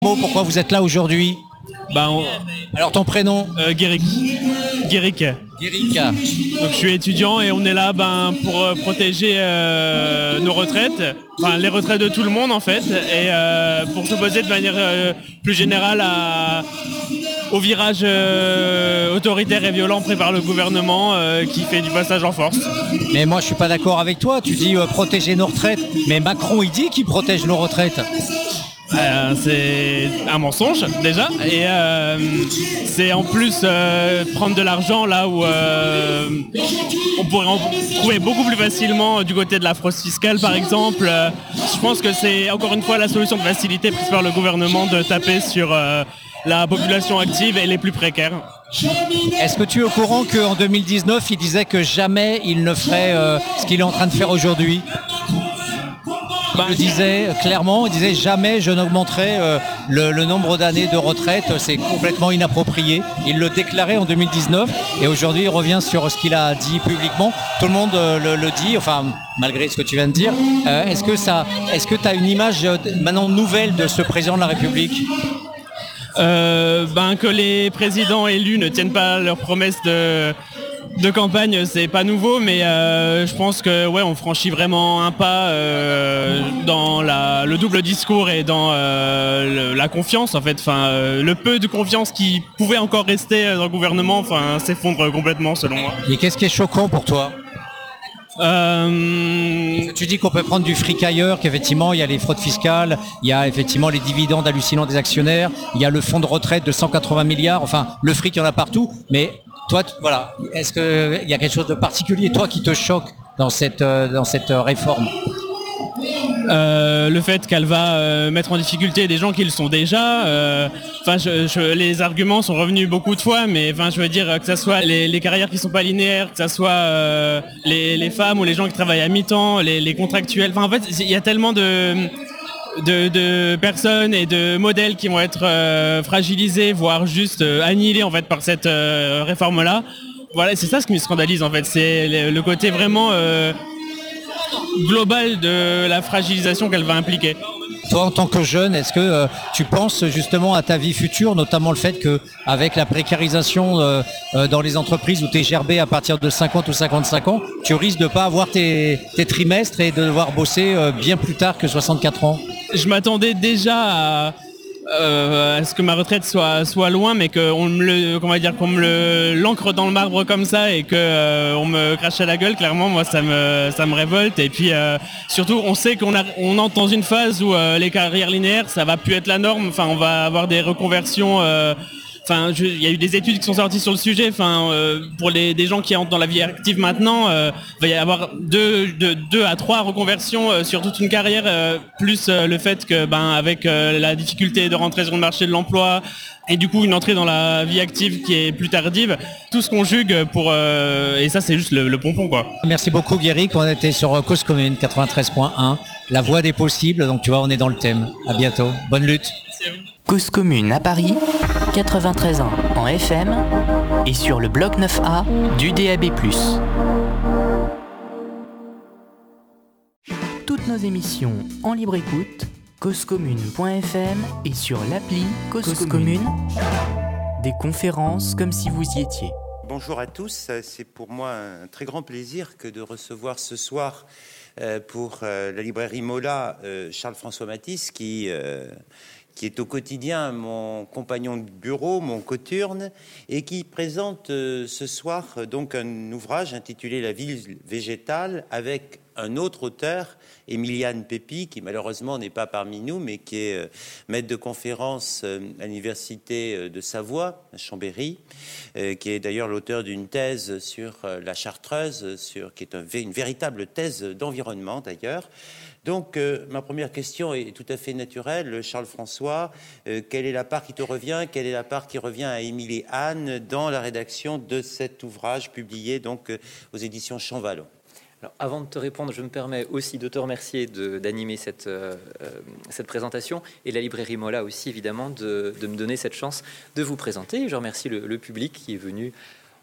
Pourquoi vous êtes là aujourd'hui? Alors ton prénom? Guéric. Guéric. Donc je suis étudiant et on est là pour protéger nos retraites, enfin les retraites de tout le monde en fait, et pour s'opposer de manière plus générale au virage autoritaire et violent pris par le gouvernement qui fait du passage en force. Mais moi je suis pas d'accord avec toi, tu dis protéger nos retraites, mais Macron il dit qu'il protège nos retraites. C'est un mensonge déjà, et c'est en plus prendre de l'argent là où on pourrait en trouver beaucoup plus facilement du côté de la fraude fiscale par exemple. Je pense que c'est encore une fois la solution de facilité prise par le gouvernement de taper sur la population active et les plus précaires. Est-ce que tu es au courant qu'en 2019 il disait que jamais il ne ferait ce qu'il est en train de faire aujourd'hui? Il disait clairement, il disait jamais je n'augmenterai le nombre d'années de retraite, c'est complètement inapproprié. Il le déclarait en 2019 et aujourd'hui il revient sur ce qu'il a dit publiquement. Tout le monde le dit, enfin malgré ce que tu viens de dire. Est-ce que tu as une image maintenant nouvelle de ce président de la République? Que les présidents élus ne tiennent pas leurs promesses de campagne, c'est pas nouveau, mais je pense que on franchit vraiment un pas dans le double discours et dans la confiance en fait. Le peu de confiance qui pouvait encore rester dans le gouvernement, s'effondre complètement selon moi. Et qu'est-ce qui est choquant pour toi? Tu dis qu'on peut prendre du fric ailleurs, qu'effectivement il y a les fraudes fiscales, il y a effectivement les dividendes hallucinants des actionnaires, il y a le fonds de retraite de 180 milliards, enfin le fric il y en a partout, mais toi, voilà, est-ce qu'il y a quelque chose de particulier, toi, qui te choque dans cette réforme? Le fait qu'elle va mettre en difficulté des gens qui le sont déjà. Les arguments sont revenus beaucoup de fois, mais je veux dire que ce soit les carrières qui sont pas linéaires, que ce soit les femmes ou les gens qui travaillent à mi-temps, les contractuels. En fait, il y a tellement de personnes et de modèles qui vont être fragilisés, voire juste annihilés en fait par cette réforme-là. Voilà, c'est ça ce qui me scandalise en fait, c'est le côté vraiment global de la fragilisation qu'elle va impliquer. Toi, en tant que jeune, est-ce que tu penses justement à ta vie future, notamment le fait qu'avec la précarisation dans les entreprises où tu es gerbé à partir de 50 ou 55 ans, tu risques de ne pas avoir tes trimestres et de devoir bosser bien plus tard que 64 ans? Je m'attendais déjà à ce que ma retraite soit loin, mais qu'on me l'ancre dans le marbre comme ça et que on me crache à la gueule. Clairement, moi, ça me révolte. Et puis surtout, on sait qu'on entre dans une phase où les carrières linéaires, ça va plus être la norme. Enfin, on va avoir des reconversions. Il y a eu des études qui sont sorties sur le sujet. Pour des gens qui entrent dans la vie active maintenant, va y avoir 2 à 3 reconversions sur toute une carrière, plus le fait que avec la difficulté de rentrer sur le marché de l'emploi et du coup une entrée dans la vie active qui est plus tardive, tout se conjugue et ça c'est juste le pompon quoi. Merci beaucoup Guéric, on était sur Cause Commune 93.1, la voie des possibles, donc tu vois on est dans le thème. À bientôt, bonne lutte. Cause Commune à Paris, 93 ans en FM et sur le bloc 9A du DAB+. Toutes nos émissions en libre écoute, causecommune.fm et sur l'appli Cause Commune. Des conférences comme si vous y étiez. Bonjour à tous, c'est pour moi un très grand plaisir que de recevoir ce soir pour la librairie Mola Charles-François Mathis qui est au quotidien mon compagnon de bureau, mon coturne, et qui présente ce soir donc un ouvrage intitulé La ville végétale avec un autre auteur, Émiliane Pépi, qui malheureusement n'est pas parmi nous, mais qui est maître de conférence à l'université de Savoie, à Chambéry, qui est d'ailleurs l'auteur d'une thèse sur la Chartreuse, qui est une véritable thèse d'environnement d'ailleurs. Donc, ma première question est tout à fait naturelle. Charles-François, quelle est la part qui te revient? Quelle est la part qui revient à Émile et Anne dans la rédaction de cet ouvrage publié donc aux éditions Champvallon? Alors, avant de te répondre, je me permets aussi de te remercier d'animer cette présentation et la librairie Mola aussi, évidemment, de me donner cette chance de vous présenter. Je remercie le public qui est venu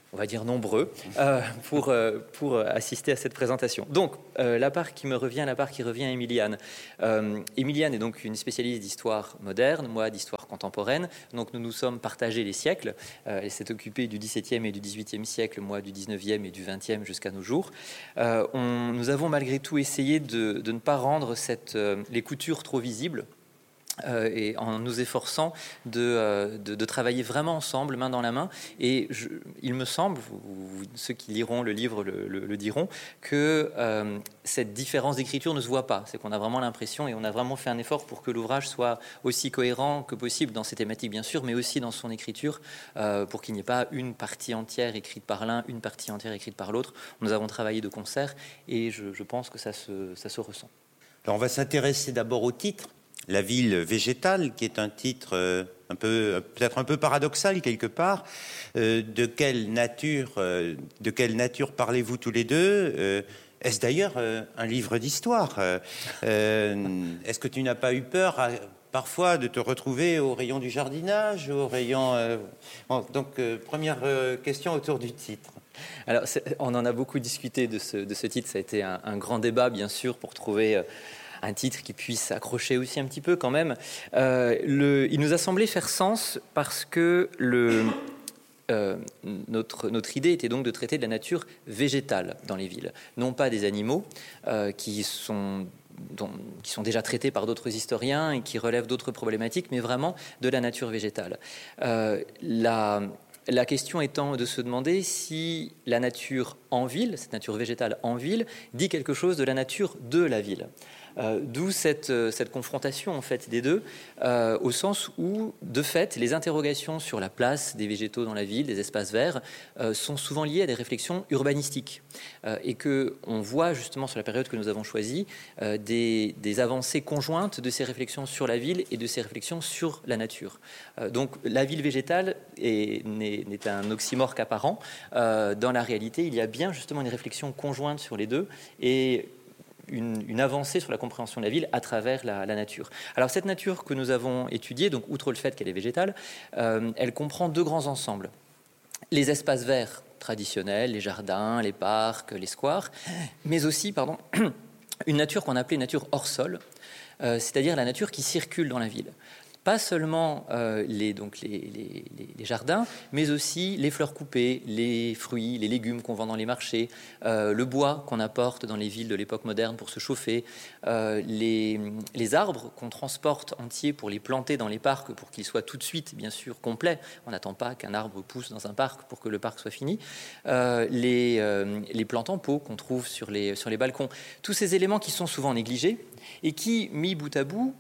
on va dire nombreux, pour assister à cette présentation. Donc, la part qui revient à Émiliane. Émiliane est donc une spécialiste d'histoire moderne, moi d'histoire contemporaine. Donc, nous nous sommes partagés les siècles. Elle s'est occupée du XVIIe et du XVIIIe siècle, moi du XIXe et du XXe jusqu'à nos jours. Nous avons malgré tout essayé de ne pas rendre les coutures trop visibles. Et en nous efforçant de travailler vraiment ensemble, main dans la main. Et il me semble, ceux qui liront le livre le diront, que cette différence d'écriture ne se voit pas. C'est qu'on a vraiment l'impression, et on a vraiment fait un effort pour que l'ouvrage soit aussi cohérent que possible dans ses thématiques, bien sûr, mais aussi dans son écriture, pour qu'il n'y ait pas une partie entière écrite par l'un, une partie entière écrite par l'autre. Nous avons travaillé de concert, et je pense que ça se ressent. Alors on va s'intéresser d'abord au titre. La ville végétale, qui est un titre peut-être un peu paradoxal quelque part. De quelle nature parlez-vous tous les deux? Est-ce d'ailleurs un livre d'histoire? Est-ce que tu n'as pas eu peur parfois de te retrouver au rayon du jardinage, au rayon... Donc, première question autour du titre. Alors, on en a beaucoup discuté de ce titre. Ça a été un grand débat, bien sûr, pour trouver... un titre qui puisse accrocher aussi un petit peu quand même. Il nous a semblé faire sens parce que notre idée était donc de traiter de la nature végétale dans les villes, non pas des animaux qui sont déjà traités par d'autres historiens et qui relèvent d'autres problématiques, mais vraiment de la nature végétale. La question étant de se demander si la nature en ville, cette nature végétale en ville, dit quelque chose de la nature de la ville. D'où cette confrontation en fait des deux, au sens où, de fait, les interrogations sur la place des végétaux dans la ville, des espaces verts, sont souvent liées à des réflexions urbanistiques, et que on voit justement sur la période que nous avons choisie des avancées conjointes de ces réflexions sur la ville et de ces réflexions sur la nature. Donc la ville végétale n'est un oxymore qu'apparent. Dans la réalité, il y a bien justement une réflexion conjointe sur les deux et une avancée sur la compréhension de la ville à travers la nature. Alors cette nature que nous avons étudiée, donc outre le fait qu'elle est végétale, elle comprend deux grands ensembles. Les espaces verts traditionnels, les jardins, les parcs, les squares, mais aussi, une nature qu'on appelait nature hors sol, c'est-à-dire la nature qui circule dans la ville. Pas seulement les jardins, mais aussi les fleurs coupées, les fruits, les légumes qu'on vend dans les marchés, le bois qu'on apporte dans les villes de l'époque moderne pour se chauffer, les arbres qu'on transporte entiers pour les planter dans les parcs pour qu'ils soient tout de suite, bien sûr, complets. On n'attend pas qu'un arbre pousse dans un parc pour que le parc soit fini. Les plantes en pot qu'on trouve sur les balcons. Tous ces éléments qui sont souvent négligés et qui, mis bout à bout,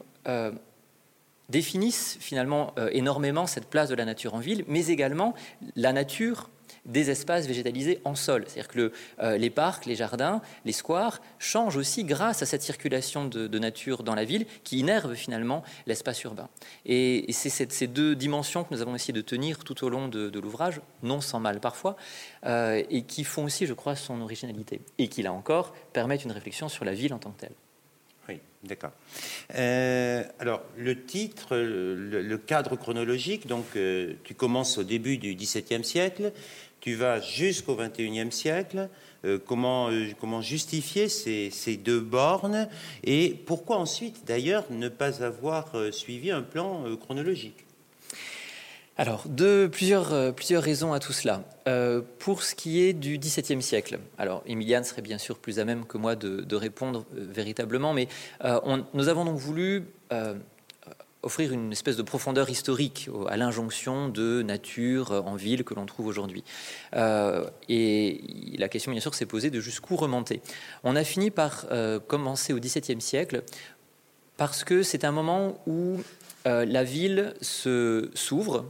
définissent finalement énormément cette place de la nature en ville, mais également la nature des espaces végétalisés en sol. C'est-à-dire que les parcs, les jardins, les squares changent aussi grâce à cette circulation de nature dans la ville qui innerve finalement l'espace urbain. Et c'est ces deux dimensions que nous avons essayé de tenir tout au long de l'ouvrage, non sans mal parfois, et qui font aussi, je crois, son originalité. Et qui, là encore, permettent une réflexion sur la ville en tant que telle. Oui, d'accord. Alors, le titre, le cadre chronologique, donc tu commences au début du XVIIe siècle, tu vas jusqu'au XXIe siècle. Comment justifier ces deux bornes et pourquoi ensuite, d'ailleurs, ne pas avoir suivi un plan chronologique? Alors, plusieurs raisons à tout cela. Pour ce qui est du XVIIe siècle, alors Émiliane serait bien sûr plus à même que moi de répondre véritablement, mais nous avons donc voulu offrir une espèce de profondeur historique à l'injonction de nature en ville que l'on trouve aujourd'hui. Et la question, bien sûr, s'est posée de jusqu'où remonter. On a fini par commencer au XVIIe siècle parce que c'est un moment où la ville s'ouvre.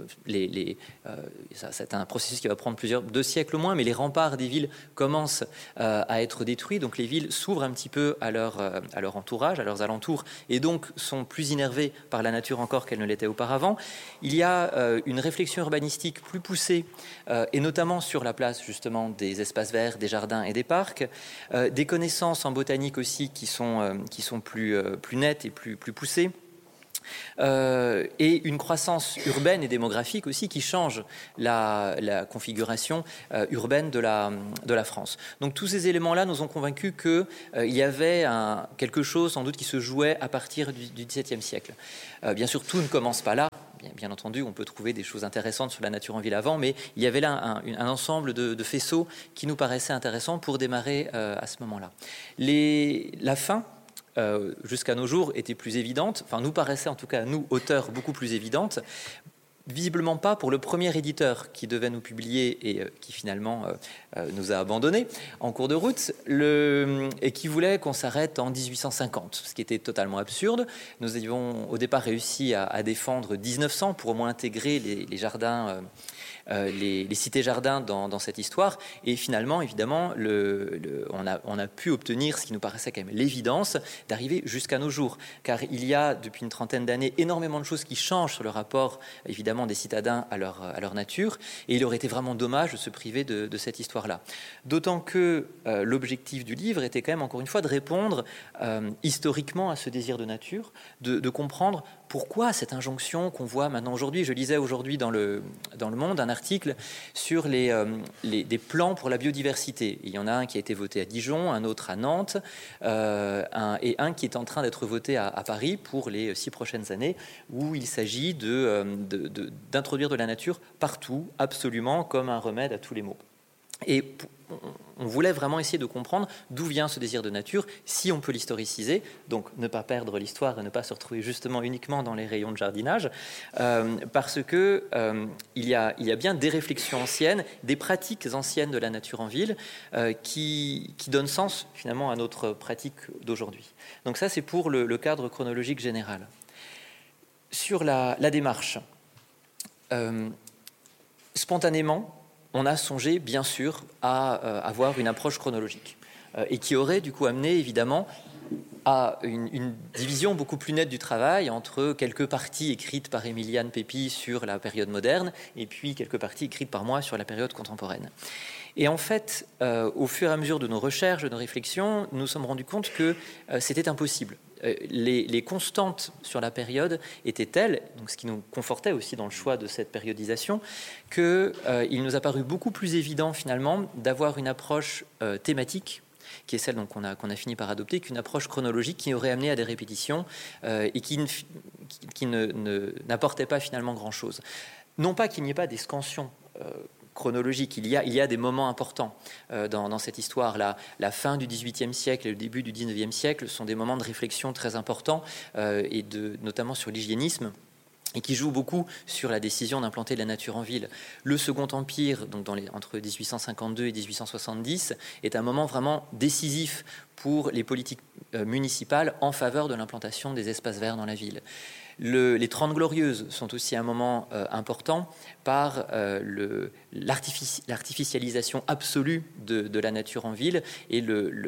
C'est un processus qui va prendre 2 siècles au moins, mais les remparts des villes commencent à être détruits, donc les villes s'ouvrent un petit peu à leur entourage, à leurs alentours, et donc sont plus innervées par la nature encore qu'elles ne l'étaient auparavant. Il y a une réflexion urbanistique plus poussée, et notamment sur la place justement des espaces verts, des jardins et des parcs, des connaissances en botanique aussi qui sont plus nettes et plus poussées. et une croissance urbaine et démographique aussi qui change la configuration urbaine de la France. Donc tous ces éléments-là nous ont convaincus qu'il y avait quelque chose sans doute qui se jouait à partir du XVIIe siècle. Bien sûr, tout ne commence pas là. Bien entendu, on peut trouver des choses intéressantes sur la nature en ville avant, mais il y avait là un ensemble de faisceaux qui nous paraissaient intéressants pour démarrer à ce moment-là. La fin, jusqu'à nos jours, était plus évidente, enfin nous paraissait en tout cas, nous, auteurs, beaucoup plus évidente. Visiblement pas pour le premier éditeur qui devait nous publier et qui finalement nous a abandonnés en cours de route et qui voulait qu'on s'arrête en 1850, ce qui était totalement absurde. Nous avions au départ réussi à défendre 1900 pour au moins intégrer les jardins, les cités-jardins dans cette histoire. Et finalement, évidemment, on a pu obtenir ce qui nous paraissait quand même l'évidence d'arriver jusqu'à nos jours. Car il y a, depuis une trentaine d'années, énormément de choses qui changent sur le rapport, évidemment, des citadins à leur nature. Et il aurait été vraiment dommage de se priver de cette histoire-là. D'autant que l'objectif du livre était quand même, encore une fois, de répondre historiquement à ce désir de nature, de comprendre pourquoi cette injonction qu'on voit maintenant aujourd'hui. Je lisais aujourd'hui dans le Monde un article sur des plans pour la biodiversité. Il y en a un qui a été voté à Dijon, un autre à Nantes, et un qui est en train d'être voté à Paris pour les 6 prochaines années, où il s'agit d'introduire de la nature partout, absolument, comme un remède à tous les maux. Et on voulait vraiment essayer de comprendre d'où vient ce désir de nature, si on peut l'historiciser, donc ne pas perdre l'histoire et ne pas se retrouver justement uniquement dans les rayons de jardinage, parce que il y a bien des réflexions anciennes, des pratiques anciennes de la nature en ville qui donnent sens finalement à notre pratique d'aujourd'hui. Donc ça, c'est pour le cadre chronologique général. Sur la démarche, spontanément, on a songé, bien sûr, à avoir une approche chronologique et qui aurait, du coup, amené, évidemment, à une division beaucoup plus nette du travail entre quelques parties écrites par Émiliane Pépi sur la période moderne et puis quelques parties écrites par moi sur la période contemporaine. Et en fait, au fur et à mesure de nos recherches, de nos réflexions, nous nous sommes rendus compte que c'était impossible. Les constantes sur la période étaient telles, donc ce qui nous confortait aussi dans le choix de cette périodisation, qu'il nous a paru beaucoup plus évident finalement d'avoir une approche thématique, qui est celle qu'on a fini par adopter, qu'une approche chronologique qui aurait amené à des répétitions et qui n'apportait pas finalement grand-chose. Non pas qu'il n'y ait pas des scansions chronologique. Il y a des moments importants dans cette histoire. La fin du XVIIIe siècle et le début du XIXe siècle sont des moments de réflexion très importants, et notamment sur l'hygiénisme, et qui jouent beaucoup sur la décision d'implanter la nature en ville. Le Second Empire, donc entre 1852 et 1870, est un moment vraiment décisif pour les politiques municipales en faveur de l'implantation des espaces verts dans la ville. Les 30 Glorieuses sont aussi un moment important par l'artificialisation absolue de la nature en ville et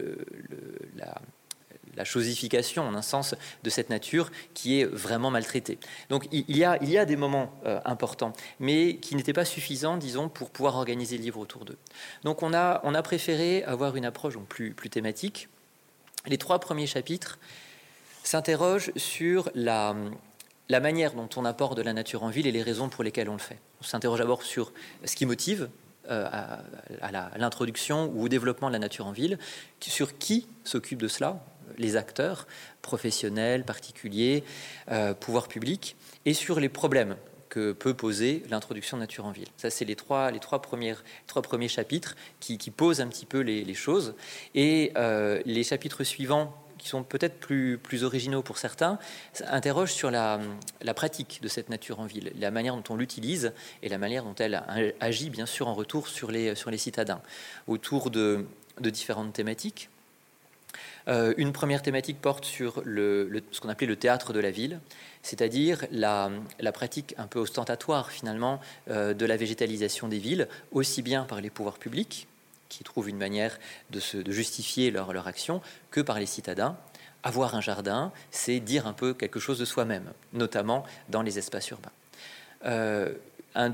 la chosification, en un sens, de cette nature qui est vraiment maltraitée. Donc il y a des moments importants, mais qui n'étaient pas suffisants, disons, pour pouvoir organiser le livre autour d'eux. Donc on a préféré avoir une approche donc plus thématique. Les 3 premiers chapitres s'interrogent sur la manière dont on apporte de la nature en ville et les raisons pour lesquelles on le fait. On s'interroge d'abord sur ce qui motive à l'introduction ou au développement de la nature en ville, sur qui s'occupe de cela, les acteurs, professionnels, particuliers, pouvoirs publics, et sur les problèmes que peut poser l'introduction de nature en ville. Ça, c'est les trois premiers chapitres qui posent un petit peu les choses. Et les chapitres suivants, qui sont peut-être plus originaux pour certains, interrogent sur la pratique de cette nature en ville, la manière dont on l'utilise et la manière dont elle agit, bien sûr, en retour sur les citadins, autour de différentes thématiques. Une première thématique porte sur ce qu'on appelait le théâtre de la ville, c'est-à-dire la pratique un peu ostentatoire, finalement, de la végétalisation des villes, aussi bien par les pouvoirs publics, qui trouvent une manière de justifier leur action, que par les citadins. Avoir un jardin, c'est dire un peu quelque chose de soi-même, notamment dans les espaces urbains. Un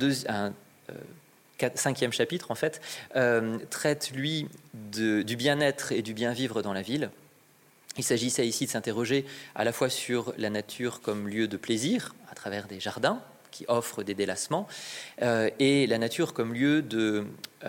5e chapitre, en fait, traite, lui, du bien-être et du bien-vivre dans la ville. Il s'agissait ici de s'interroger à la fois sur la nature comme lieu de plaisir, à travers des jardins qui offrent des délassements, et la nature comme lieu de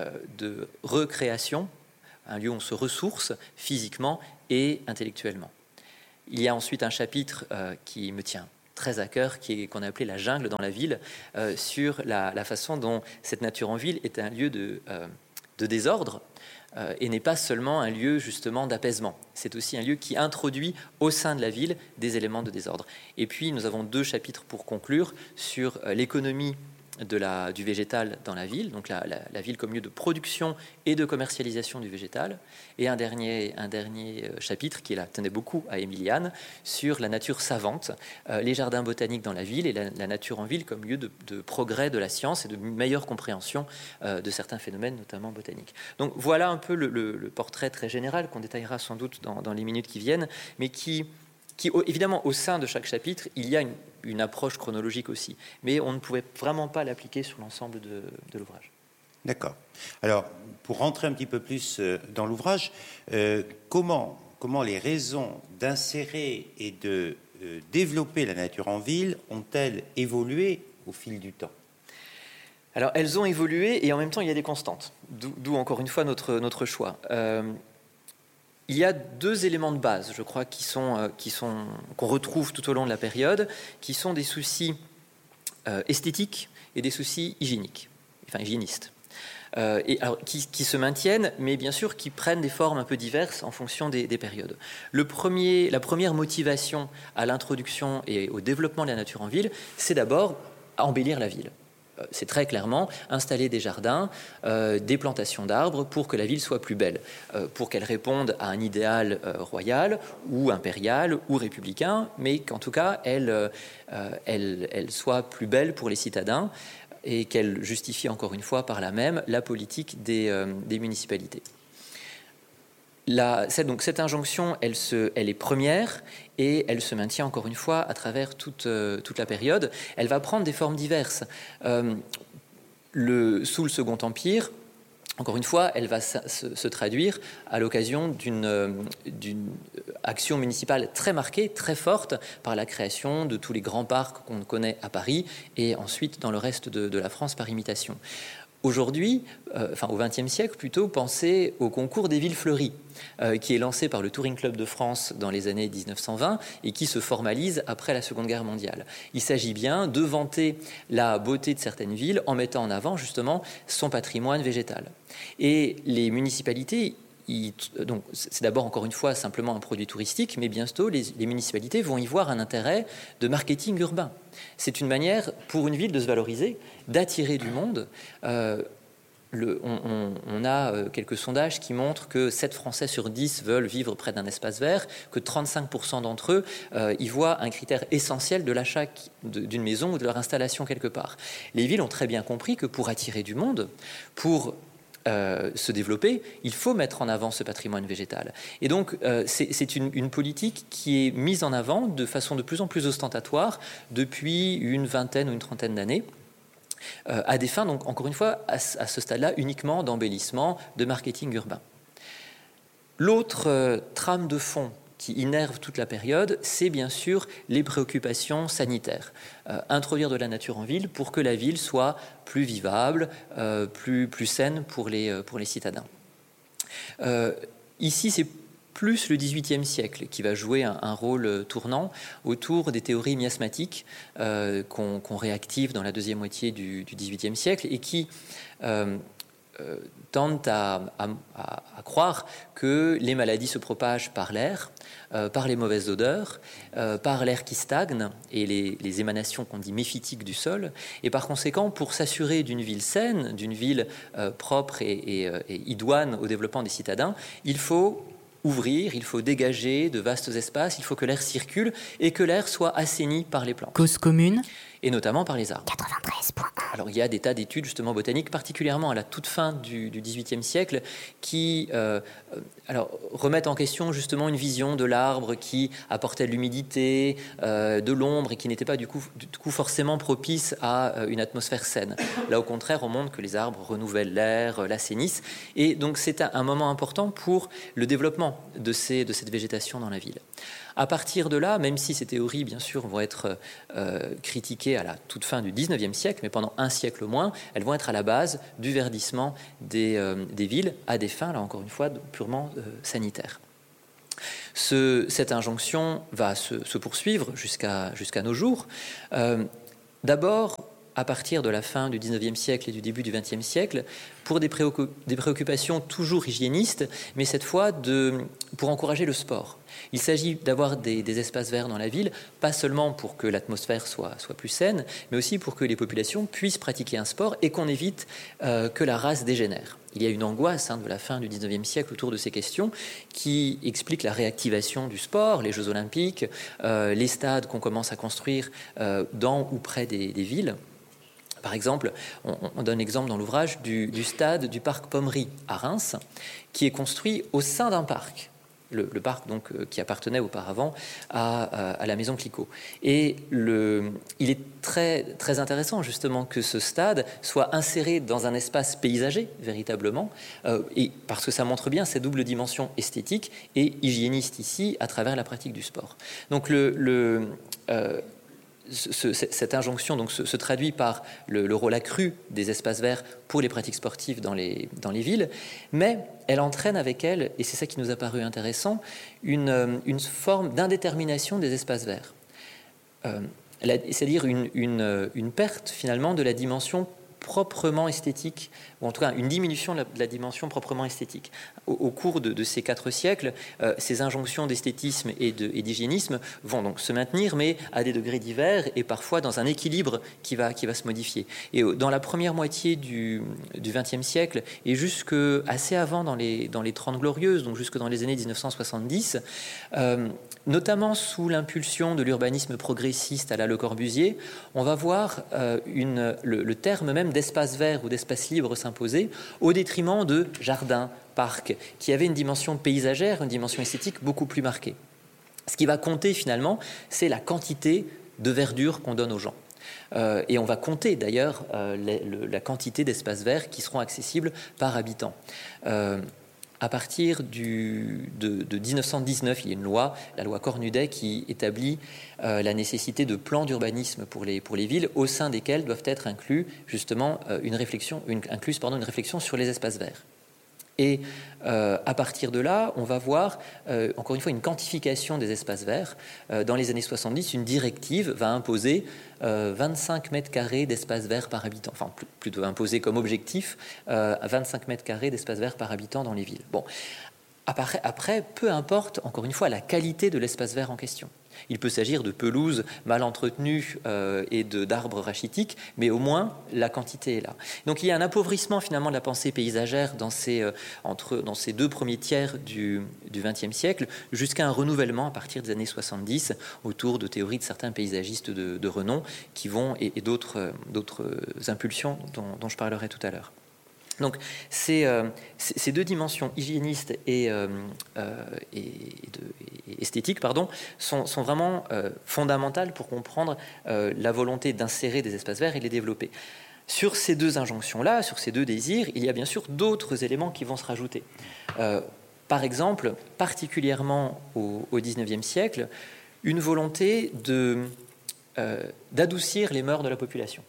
recréation, un lieu où on se ressource physiquement et intellectuellement. Il y a ensuite un chapitre qui me tient très à cœur, qu'on a appelé la jungle dans la ville, sur la façon dont cette nature en ville est un lieu de désordre, et n'est pas seulement un lieu justement d'apaisement. C'est aussi un lieu qui introduit au sein de la ville des éléments de désordre. Et puis nous avons 2 chapitres pour conclure sur l'économie du végétal dans la ville, donc la ville comme lieu de production et de commercialisation du végétal, et un dernier chapitre qui tenait beaucoup à Émiliane sur la nature savante, les jardins botaniques dans la ville et la nature en ville comme lieu de progrès de la science et de meilleure compréhension de certains phénomènes, notamment botaniques. Donc voilà un peu le portrait très général qu'on détaillera sans doute dans les minutes qui viennent, mais qui évidemment, au sein de chaque chapitre, il y a une approche chronologique aussi. Mais on ne pouvait vraiment pas l'appliquer sur l'ensemble de l'ouvrage. D'accord. Alors, pour rentrer un petit peu plus dans l'ouvrage, comment les raisons d'insérer et de développer la nature en ville ont-elles évolué au fil du temps ? Alors, elles ont évolué et en même temps, il y a des constantes. D'où encore une fois notre choix. Il y a 2 éléments de base, je crois, qu'on retrouve tout au long de la période, qui sont des soucis esthétiques et des soucis hygiénistes. Qui se maintiennent, mais bien sûr qui prennent des formes un peu diverses en fonction des périodes. La première motivation à l'introduction et au développement de la nature en ville, c'est d'abord embellir la ville. C'est très clairement installer des jardins, des plantations d'arbres pour que la ville soit plus belle, pour qu'elle réponde à un idéal royal ou impérial ou républicain, mais qu'en tout cas elle soit plus belle pour les citadins et qu'elle justifie encore une fois par là même la politique des municipalités. Cette injonction, elle est première et elle se maintient encore une fois à travers toute la période. Elle va prendre des formes diverses. Sous le Second Empire, encore une fois, elle va se traduire à l'occasion d'une action municipale très marquée, très forte, par la création de tous les grands parcs qu'on connaît à Paris et ensuite dans le reste de la France par imitation. Aujourd'hui, au XXe siècle plutôt, pensez au concours des villes fleuries, qui est lancé par le Touring Club de France dans les années 1920 et qui se formalise après la Seconde Guerre mondiale. Il s'agit bien de vanter la beauté de certaines villes en mettant en avant justement son patrimoine végétal. Et les municipalités, donc c'est d'abord encore une fois simplement un produit touristique, mais bientôt les municipalités vont y voir un intérêt de marketing urbain. C'est une manière pour une ville de se valoriser, d'attirer du monde. On a quelques sondages qui montrent que 7 Français sur 10 veulent vivre près d'un espace vert, que 35% d'entre eux y voient un critère essentiel de l'achat d'une maison ou de leur installation quelque part. Les villes ont très bien compris que pour attirer du monde, pour se développer, il faut mettre en avant ce patrimoine végétal. Et donc, c'est une politique qui est mise en avant de façon de plus en plus ostentatoire depuis une vingtaine ou une trentaine d'années, à des fins, donc, encore une fois, à ce stade-là, uniquement d'embellissement, de marketing urbain. L'autre trame de fond qui innerve toute la période, c'est bien sûr les préoccupations sanitaires. Introduire de la nature en ville pour que la ville soit plus vivable, plus saine pour les citadins. Ici, c'est plus le XVIIIe siècle qui va jouer un rôle tournant autour des théories miasmatiques qu'on réactive dans la deuxième moitié du XVIIIe siècle et qui tendent à croire que les maladies se propagent par l'air, par les mauvaises odeurs, par l'air qui stagne et les émanations qu'on dit méphitiques du sol. Et par conséquent, pour s'assurer d'une ville saine, d'une ville propre et idoine au développement des citadins, il faut ouvrir, il faut dégager de vastes espaces, il faut que l'air circule et que l'air soit assaini par les plantes. Cause commune et notamment par les arbres. 93.1. Alors il y a des tas d'études justement botaniques, particulièrement à la toute fin du XVIIIe siècle, qui remettent en question justement une vision de l'arbre qui apportait de l'humidité, de l'ombre et qui n'était pas du coup forcément propice à une atmosphère saine. Là au contraire, on montre que les arbres renouvellent l'air, l'assainissent, et donc c'est un moment important pour le développement de cette végétation dans la ville. À partir de là, même si ces théories, bien sûr, vont être critiquées à la toute fin du XIXe siècle, mais pendant un siècle au moins, elles vont être à la base du verdissement des villes à des fins, là encore une fois, purement sanitaires. Cette injonction va se poursuivre jusqu'à nos jours. D'abord, à partir de la fin du XIXe siècle et du début du XXe siècle, pour des préoccupations toujours hygiénistes, mais cette fois pour encourager le sport. Il s'agit d'avoir des espaces verts dans la ville, pas seulement pour que l'atmosphère soit plus saine, mais aussi pour que les populations puissent pratiquer un sport et qu'on évite que la race dégénère. Il y a une angoisse de la fin du XIXe siècle autour de ces questions qui explique la réactivation du sport, les Jeux Olympiques, les stades qu'on commence à construire dans ou près des villes. Par exemple, on donne l'exemple dans l'ouvrage du stade du parc Pommery à Reims, qui est construit au sein d'un parc. Le parc donc, qui appartenait auparavant à la maison Clicquot. Et il est très, très intéressant justement que ce stade soit inséré dans un espace paysager véritablement, et parce que ça montre bien cette double dimension esthétique et hygiéniste ici à travers la pratique du sport. Donc cette injonction donc, se traduit par le rôle accru des espaces verts pour les pratiques sportives dans les villes, mais elle entraîne avec elle, et c'est ça qui nous a paru intéressant, une forme d'indétermination des espaces verts. C'est-à-dire une perte finalement de la dimension proprement esthétique, ou en tout cas une diminution de la dimension proprement esthétique. Au cours de ces 4 siècles, ces injonctions d'esthétisme et d'hygiénisme vont donc se maintenir, mais à des degrés divers et parfois dans un équilibre qui va se modifier. Et dans la première moitié du XXe siècle et jusque assez avant dans les 30 Glorieuses, donc jusque dans les années 1970, notamment sous l'impulsion de l'urbanisme progressiste à la Le Corbusier, on va voir le terme même d'espace vert ou d'espace libre s'imposer au détriment de jardins, parcs, qui avaient une dimension paysagère, une dimension esthétique beaucoup plus marquée. Ce qui va compter finalement, c'est la quantité de verdure qu'on donne aux gens. Et on va compter d'ailleurs la quantité d'espaces verts qui seront accessibles par habitant. À partir de 1919, il y a une loi, la loi Cornudet, qui établit la nécessité de plans d'urbanisme pour les villes, au sein desquels doivent être inclus justement une réflexion sur les espaces verts. Et à partir de là, on va voir, encore une fois, une quantification des espaces verts. Dans les années 70, une directive va imposer 25 mètres carrés d'espace vert par habitant. Enfin, plutôt imposer comme objectif 25 mètres carrés d'espace vert par habitant dans les villes. Bon. Après, peu importe, encore une fois, la qualité de l'espace vert en question. Il peut s'agir de pelouses mal entretenues et d'arbres rachitiques, mais au moins la quantité est là. Donc il y a un appauvrissement finalement de la pensée paysagère dans ces 2 premiers tiers du XXe siècle, jusqu'à un renouvellement à partir des années 70 autour de théories de certains paysagistes de renom qui vont et d'autres impulsions dont je parlerai tout à l'heure. Donc ces 2 dimensions hygiénistes et esthétiques sont vraiment fondamentales pour comprendre la volonté d'insérer des espaces verts et de les développer. Sur ces 2 injonctions-là, sur ces 2 désirs, il y a bien sûr d'autres éléments qui vont se rajouter. Par exemple, particulièrement au XIXe siècle, une volonté d'adoucir les mœurs de la population.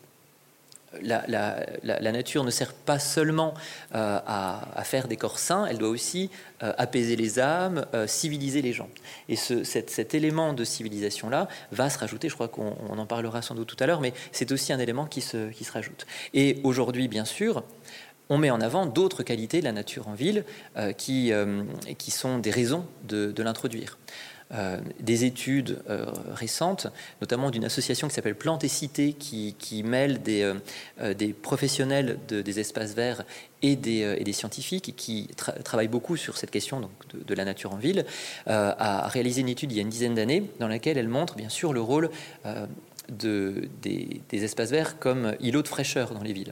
La nature ne sert pas seulement à faire des corps sains, elle doit aussi apaiser les âmes, civiliser les gens. Et cet élément de civilisation-là va se rajouter, je crois qu'on en parlera sans doute tout à l'heure, mais c'est aussi un élément qui se rajoute. Et aujourd'hui, bien sûr, on met en avant d'autres qualités de la nature en ville qui sont des raisons de l'introduire. Des études récentes, notamment d'une association qui s'appelle Plantes et Cités, qui mêle des professionnels des espaces verts et des scientifiques qui travaillent beaucoup sur cette question donc, de la nature en ville, a réalisé une étude il y a une dizaine d'années dans laquelle elle montre bien sûr le rôle des espaces verts comme îlots de fraîcheur dans les villes.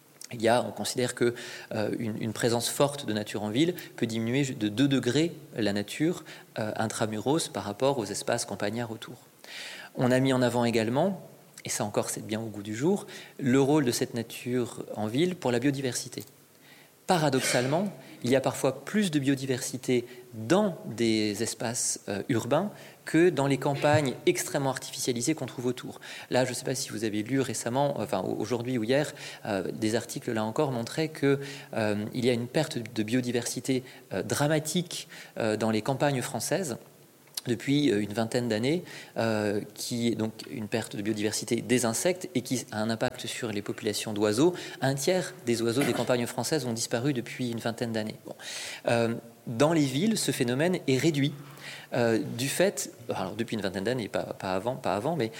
On considère que une présence forte de nature en ville peut diminuer de 2 degrés la nature intramuros par rapport aux espaces campagnards autour. On a mis en avant également, et ça encore c'est bien au goût du jour, le rôle de cette nature en ville pour la biodiversité. Paradoxalement, il y a parfois plus de biodiversité dans des espaces urbains que dans les campagnes extrêmement artificialisées qu'on trouve autour. Là, je ne sais pas si vous avez lu récemment, enfin aujourd'hui ou hier, des articles là encore montraient qu'il y a une perte de biodiversité dramatique dans les campagnes françaises depuis une vingtaine d'années, qui est donc une perte de biodiversité des insectes et qui a un impact sur les populations d'oiseaux. 1/3 des oiseaux des campagnes françaises ont disparu depuis une vingtaine d'années. Dans les villes, ce phénomène est réduit du fait, alors depuis une vingtaine d'années, pas avant, mais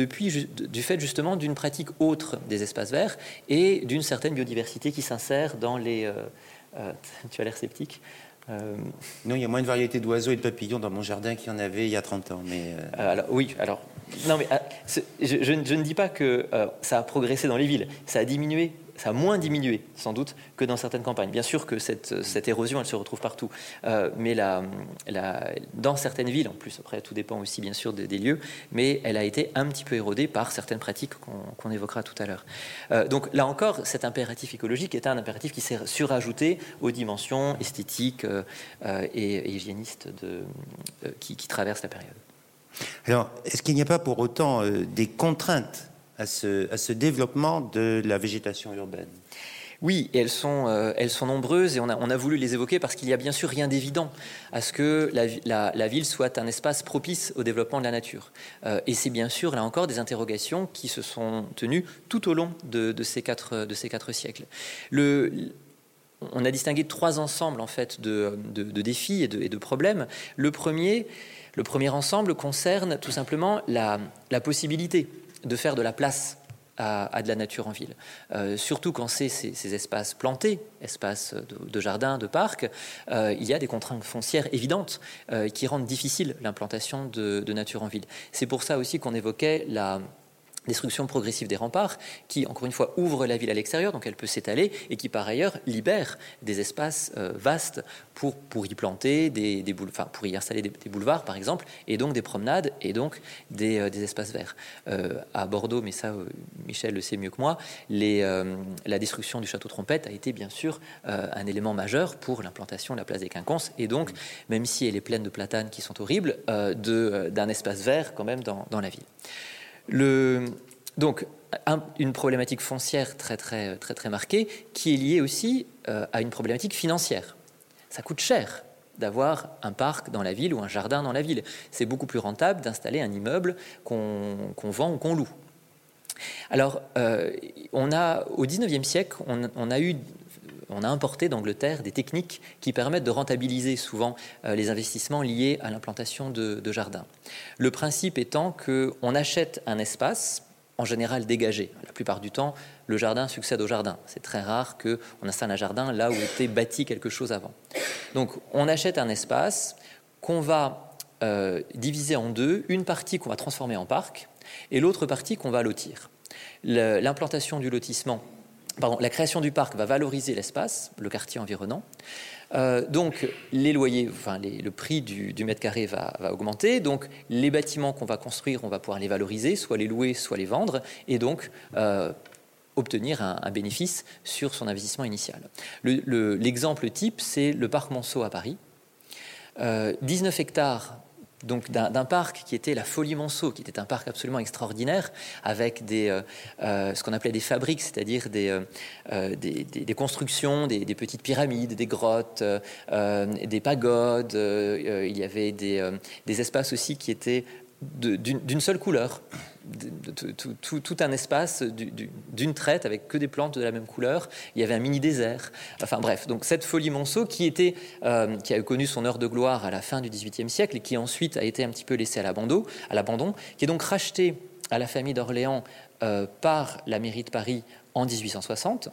du fait justement d'une pratique autre des espaces verts et d'une certaine biodiversité qui s'insère dans les... tu as l'air sceptique. Non, il y a moins de variétés d'oiseaux et de papillons dans mon jardin qu'il y en avait il y a 30 ans. Mais non, mais je ne dis pas que ça a progressé dans les villes, ça a diminué. Ça a moins diminué, sans doute, que dans certaines campagnes. Bien sûr que cette érosion, elle se retrouve partout. Mais dans certaines villes, en plus, après, tout dépend aussi, bien sûr, des lieux, mais elle a été un petit peu érodée par certaines pratiques qu'on évoquera tout à l'heure. Donc, là encore, cet impératif écologique est un impératif qui s'est surajouté aux dimensions esthétiques et hygiénistes qui traversent la période. Alors, est-ce qu'il n'y a pas pour autant des contraintes à ce développement de la végétation urbaine? Oui, et elles sont nombreuses et on a voulu les évoquer parce qu'il n'y a bien sûr rien d'évident à ce que la ville soit un espace propice au développement de la nature. Et c'est bien sûr, là encore, des interrogations qui se sont tenues tout au long de ces quatre siècles. On a distingué 3 ensembles en fait, de défis et de problèmes. Le premier ensemble concerne tout simplement la possibilité de faire de la place à de la nature en ville. Surtout quand c'est ces espaces plantés, espaces de jardins, de parcs, il y a des contraintes foncières évidentes qui rendent difficile l'implantation de nature en ville. C'est pour ça aussi qu'on évoquait la destruction progressive des remparts qui, encore une fois, ouvre la ville à l'extérieur, donc elle peut s'étaler, et qui, par ailleurs, libère des espaces vastes pour y planter pour y installer des boulevards, par exemple, et donc des promenades, et donc des espaces verts. À Bordeaux, mais ça, Michel le sait mieux que moi, la destruction du château Trompette a été, bien sûr, un élément majeur pour l'implantation de la place des Quinconces, et donc, même si elle est pleine de platanes qui sont horribles, d'un espace vert, quand même, dans la ville. Donc, une problématique foncière très, très, très, très marquée qui est liée aussi à une problématique financière. Ça coûte cher d'avoir un parc dans la ville ou un jardin dans la ville. C'est beaucoup plus rentable d'installer un immeuble qu'on vend ou qu'on loue. Alors, au XIXe siècle, on a importé d'Angleterre des techniques qui permettent de rentabiliser souvent les investissements liés à l'implantation de jardins. Le principe étant qu'on achète un espace, en général dégagé. La plupart du temps, le jardin succède au jardin. C'est très rare qu'on installe un jardin là où était bâti quelque chose avant. Donc, on achète un espace qu'on va diviser en 2, une partie qu'on va transformer en parc et l'autre partie qu'on va lotir. L'implantation du lotissement, la création du parc va valoriser l'espace, le quartier environnant. Donc, les loyers, le prix du mètre carré va augmenter. Donc, les bâtiments qu'on va construire, on va pouvoir les valoriser, soit les louer, soit les vendre, et donc obtenir un bénéfice sur son investissement initial. L'exemple type, c'est le parc Monceau à Paris. 19 hectares donc d'un parc qui était la Folie Monceau, qui était un parc absolument extraordinaire, avec ce qu'on appelait des fabriques, c'est-à-dire des constructions, des petites pyramides, des grottes, des pagodes. Il y avait des espaces aussi qui étaient d'une seule couleur, tout un espace d'une traite avec que des plantes de la même couleur. Il y avait un mini désert. Enfin bref, donc cette Folie Monceau qui a connu son heure de gloire à la fin du XVIIIe siècle et qui ensuite a été un petit peu laissée à l'abandon, qui est donc rachetée à la famille d'Orléans par la mairie de Paris en 1860.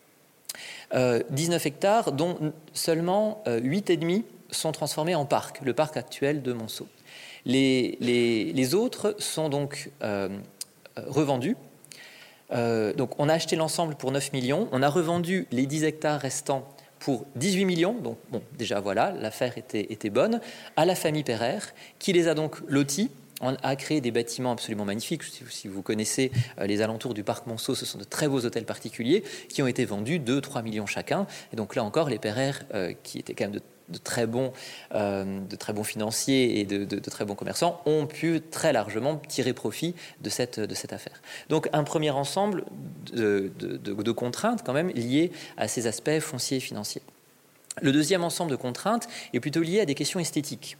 19 hectares dont seulement 8,5 sont transformés en parc, le parc actuel de Monceau. Les autres sont donc revendus. Donc on a acheté l'ensemble pour 9 millions, on a revendu les 10 hectares restants pour 18 millions, donc bon, déjà voilà, l'affaire était bonne, à la famille Pereire, qui les a donc lotis. On a créé des bâtiments absolument magnifiques. Si vous connaissez les alentours du parc Monceau, ce sont de très beaux hôtels particuliers qui ont été vendus 2-3 millions chacun. Et donc là encore, les Pereire, qui étaient quand même de très bons financiers et de très bons commerçants, ont pu très largement tirer profit de cette affaire. Donc un premier ensemble de contraintes quand même liées à ces aspects fonciers et financiers. Le deuxième ensemble de contraintes est plutôt lié à des questions esthétiques.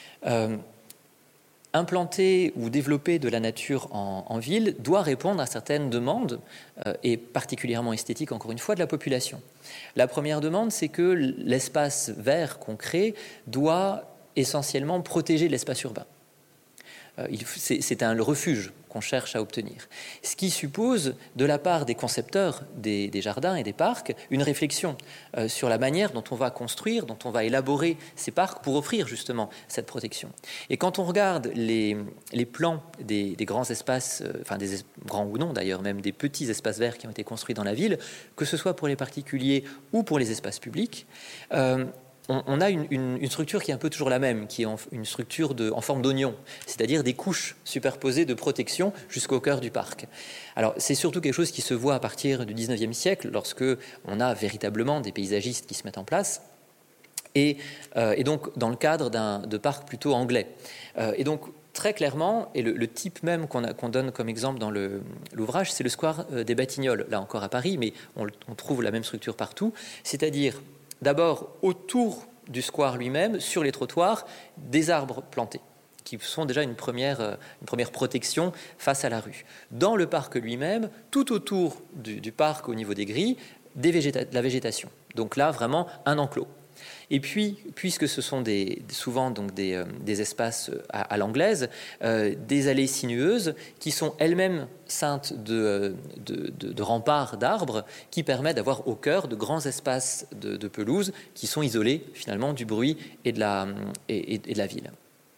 Implanter ou développer de la nature en ville doit répondre à certaines demandes, et particulièrement esthétiques, encore une fois, de la population. La première demande, c'est que l'espace vert qu'on crée doit essentiellement protéger l'espace urbain. C'est un refuge qu'on cherche à obtenir. Ce qui suppose, de la part des concepteurs des jardins et des parcs, une réflexion sur la manière dont on va construire, dont on va élaborer ces parcs pour offrir justement cette protection. Et quand on regarde les plans des grands espaces, des grands ou non d'ailleurs, même des petits espaces verts qui ont été construits dans la ville, que ce soit pour les particuliers ou pour les espaces publics, on a une structure qui est un peu toujours la même, qui est une structure en forme d'oignon, c'est-à-dire des couches superposées de protection jusqu'au cœur du parc. Alors c'est surtout quelque chose qui se voit à partir du 19e siècle, lorsque on a véritablement des paysagistes qui se mettent en place, et donc dans le cadre de parcs plutôt anglais. Et donc très clairement, et le type même qu'on donne comme exemple dans l'ouvrage, c'est le square des Batignolles, là encore à Paris, mais on trouve la même structure partout, c'est-à-dire d'abord, autour du square lui-même, sur les trottoirs, des arbres plantés, qui sont déjà une première protection face à la rue. Dans le parc lui-même, tout autour du parc, au niveau des grilles, de la végétation. Donc là, vraiment, un enclos. Et puis, puisque ce sont souvent donc des espaces à l'anglaise, des allées sinueuses qui sont elles-mêmes ceintes de remparts d'arbres qui permettent d'avoir au cœur de grands espaces de pelouse qui sont isolés finalement du bruit et de la ville.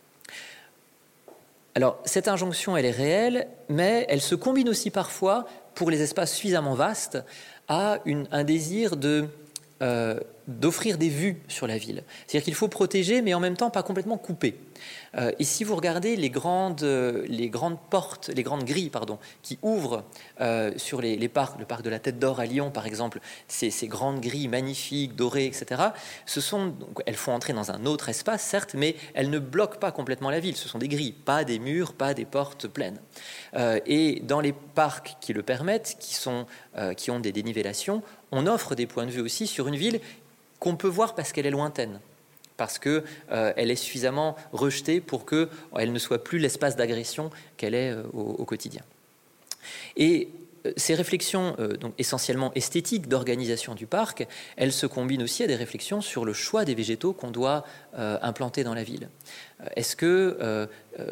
Alors, cette injonction, elle est réelle, mais elle se combine aussi parfois, pour les espaces suffisamment vastes, à un désir d'offrir des vues sur la ville. C'est-à-dire qu'il faut protéger, mais en même temps pas complètement couper. Et si vous regardez les grandes portes, les grandes grilles, qui ouvrent sur les parcs, le parc de la Tête d'Or à Lyon, par exemple, ces grandes grilles magnifiques, dorées, etc., elles font entrer dans un autre espace, certes, mais elles ne bloquent pas complètement la ville. Ce sont des grilles, pas des murs, pas des portes pleines. Et dans les parcs qui le permettent, qui ont des dénivellations, on offre des points de vue aussi sur une ville qu'on peut voir parce qu'elle est lointaine, parce qu'elle est suffisamment rejetée pour qu'elle ne soit plus l'espace d'agression qu'elle est au quotidien. Et ces réflexions donc essentiellement esthétiques d'organisation du parc, elles se combinent aussi à des réflexions sur le choix des végétaux qu'on doit implanter dans la ville. Est-ce que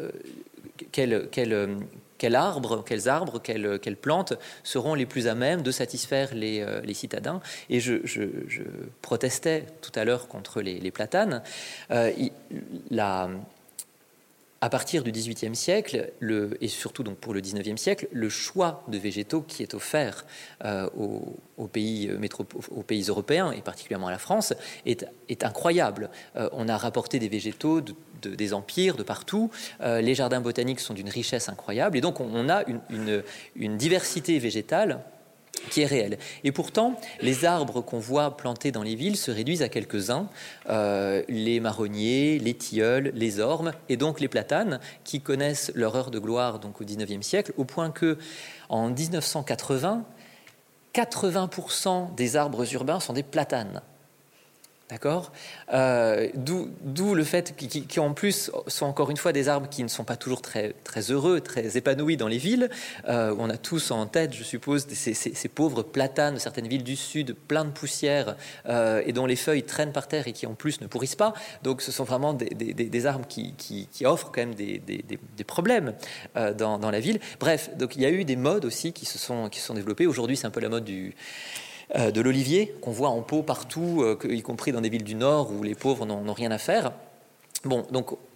quels arbres, quelles plantes seront les plus à même de satisfaire les citadins. Et je protestais tout à l'heure contre les platanes. À partir du XVIIIe siècle, et surtout donc pour le XIXe siècle, le choix de végétaux qui est offert aux pays européens, et particulièrement à la France, est incroyable. On a rapporté des végétaux des empires de partout. Les jardins botaniques sont d'une richesse incroyable. Et donc on a une diversité végétale qui est réelle. Et pourtant, les arbres qu'on voit plantés dans les villes se réduisent à quelques-uns, les marronniers, les tilleuls, les ormes, et donc les platanes, qui connaissent leur heure de gloire donc au XIXe siècle, au point que en 1980, 80% des arbres urbains sont des platanes. D'accord ? D'où le fait qu'ils en plus sont encore une fois des arbres qui ne sont pas toujours très, très heureux, très épanouis dans les villes. On a tous en tête, je suppose, ces pauvres platanes de certaines villes du sud, plein de poussière et dont les feuilles traînent par terre et qui en plus ne pourrissent pas. Donc ce sont vraiment des arbres qui offrent quand même des problèmes dans la ville. Bref, donc il y a eu des modes aussi qui se sont développés. Aujourd'hui, c'est un peu la mode de l'olivier qu'on voit en pot partout, y compris dans des villes du Nord où les pauvres n'ont rien à faire. Bon, donc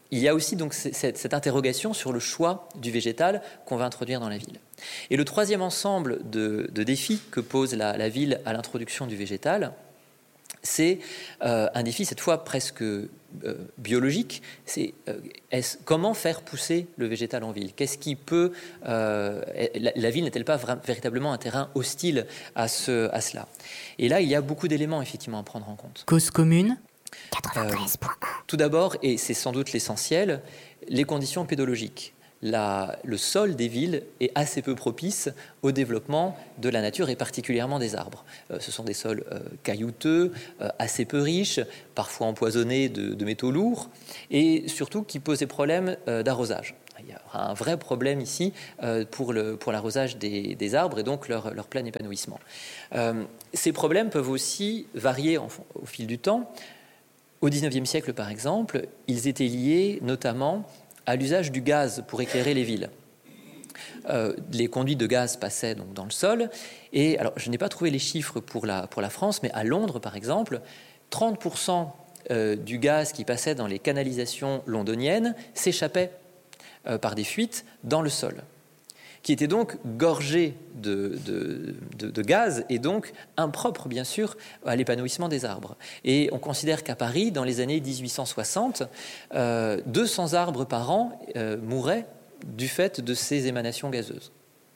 il y a aussi donc cette interrogation sur le choix du végétal qu'on va introduire dans la ville. Et le troisième ensemble de défis que pose la ville à l'introduction du végétal, c'est un défi cette fois presque biologique. C'est comment faire pousser le végétal en ville. Qu'est-ce qui peut la ville n'est-elle pas véritablement un terrain hostile à cela? Et là, il y a beaucoup d'éléments effectivement à prendre en compte. Cause commune 93.1. Tout d'abord, et c'est sans doute l'essentiel, les conditions pédologiques. Le sol des villes est assez peu propice au développement de la nature et particulièrement des arbres. Ce sont des sols caillouteux, assez peu riches, parfois empoisonnés de métaux lourds et surtout qui posent des problèmes d'arrosage. Il y a un vrai problème ici pour l'arrosage des arbres et donc leur plein épanouissement. Ces problèmes peuvent aussi varier au fil du temps. Au XIXe siècle, par exemple, ils étaient liés notamment à l'usage du gaz pour éclairer les villes. Les conduits de gaz passaient donc dans le sol. Et alors, je n'ai pas trouvé les chiffres pour la France, mais à Londres, par exemple, 30% du gaz qui passait dans les canalisations londoniennes s'échappait par des fuites dans le sol, qui était donc gorgé de gaz et donc impropre, bien sûr, à l'épanouissement des arbres. Et on considère qu'à Paris, dans les années 1860, 200 arbres par an mouraient du fait de ces émanations gazeuses.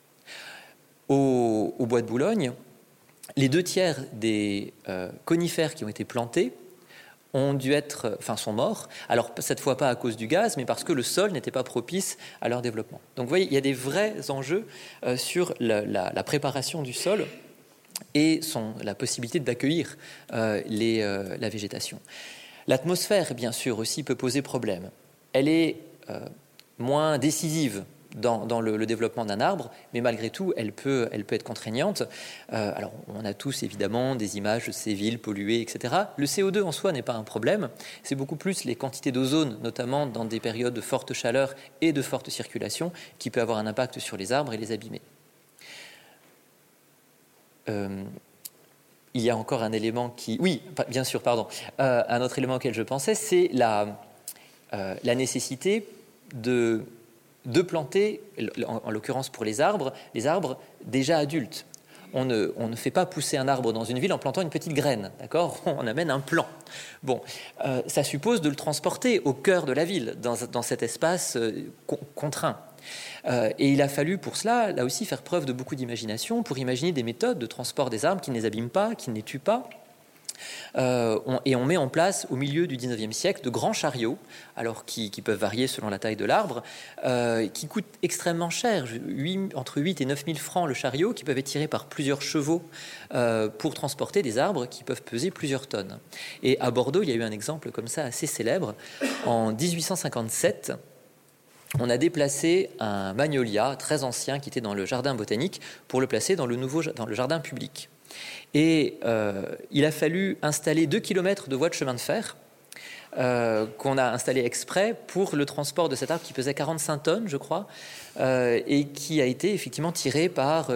Au bois de Boulogne, les 2/3 des conifères qui ont été plantés sont morts. Alors, cette fois pas à cause du gaz, mais parce que le sol n'était pas propice à leur développement. Donc, vous voyez, il y a des vrais enjeux sur la préparation du sol et la possibilité d'accueillir la végétation. L'atmosphère, bien sûr, aussi peut poser problème. Elle est moins décisive dans le développement d'un arbre, mais malgré tout, elle peut être contraignante. Alors, on a tous évidemment des images de ces villes polluées, etc. Le CO2 en soi n'est pas un problème, c'est beaucoup plus les quantités d'ozone, notamment dans des périodes de forte chaleur et de forte circulation, qui peut avoir un impact sur les arbres et les abîmer. Il y a encore un élément qui... Oui, bien sûr, pardon. Un autre élément auquel je pensais, c'est la nécessité de planter, en l'occurrence pour les arbres déjà adultes. On ne fait pas pousser un arbre dans une ville en plantant une petite graine, d'accord ? On amène un plant. Bon, ça suppose de le transporter au cœur de la ville, dans cet espace contraint. Et il a fallu pour cela, là aussi, faire preuve de beaucoup d'imagination pour imaginer des méthodes de transport des arbres qui ne les abîment pas, qui ne les tuent pas. Et on met en place au milieu du 19e siècle de grands chariots, alors qui peuvent varier selon la taille de l'arbre, qui coûtent extrêmement cher, entre 8 et 9 000 francs le chariot, qui peuvent être tirés par plusieurs chevaux pour transporter des arbres qui peuvent peser plusieurs tonnes. Et à Bordeaux, il y a eu un exemple comme ça assez célèbre. En 1857, on a déplacé un magnolia très ancien qui était dans le jardin botanique pour le placer dans le jardin public. Et il a fallu installer 2 km de voies de chemin de fer qu'on a installé exprès pour le transport de cet arbre qui pesait 45 tonnes, je crois, et qui a été effectivement tiré par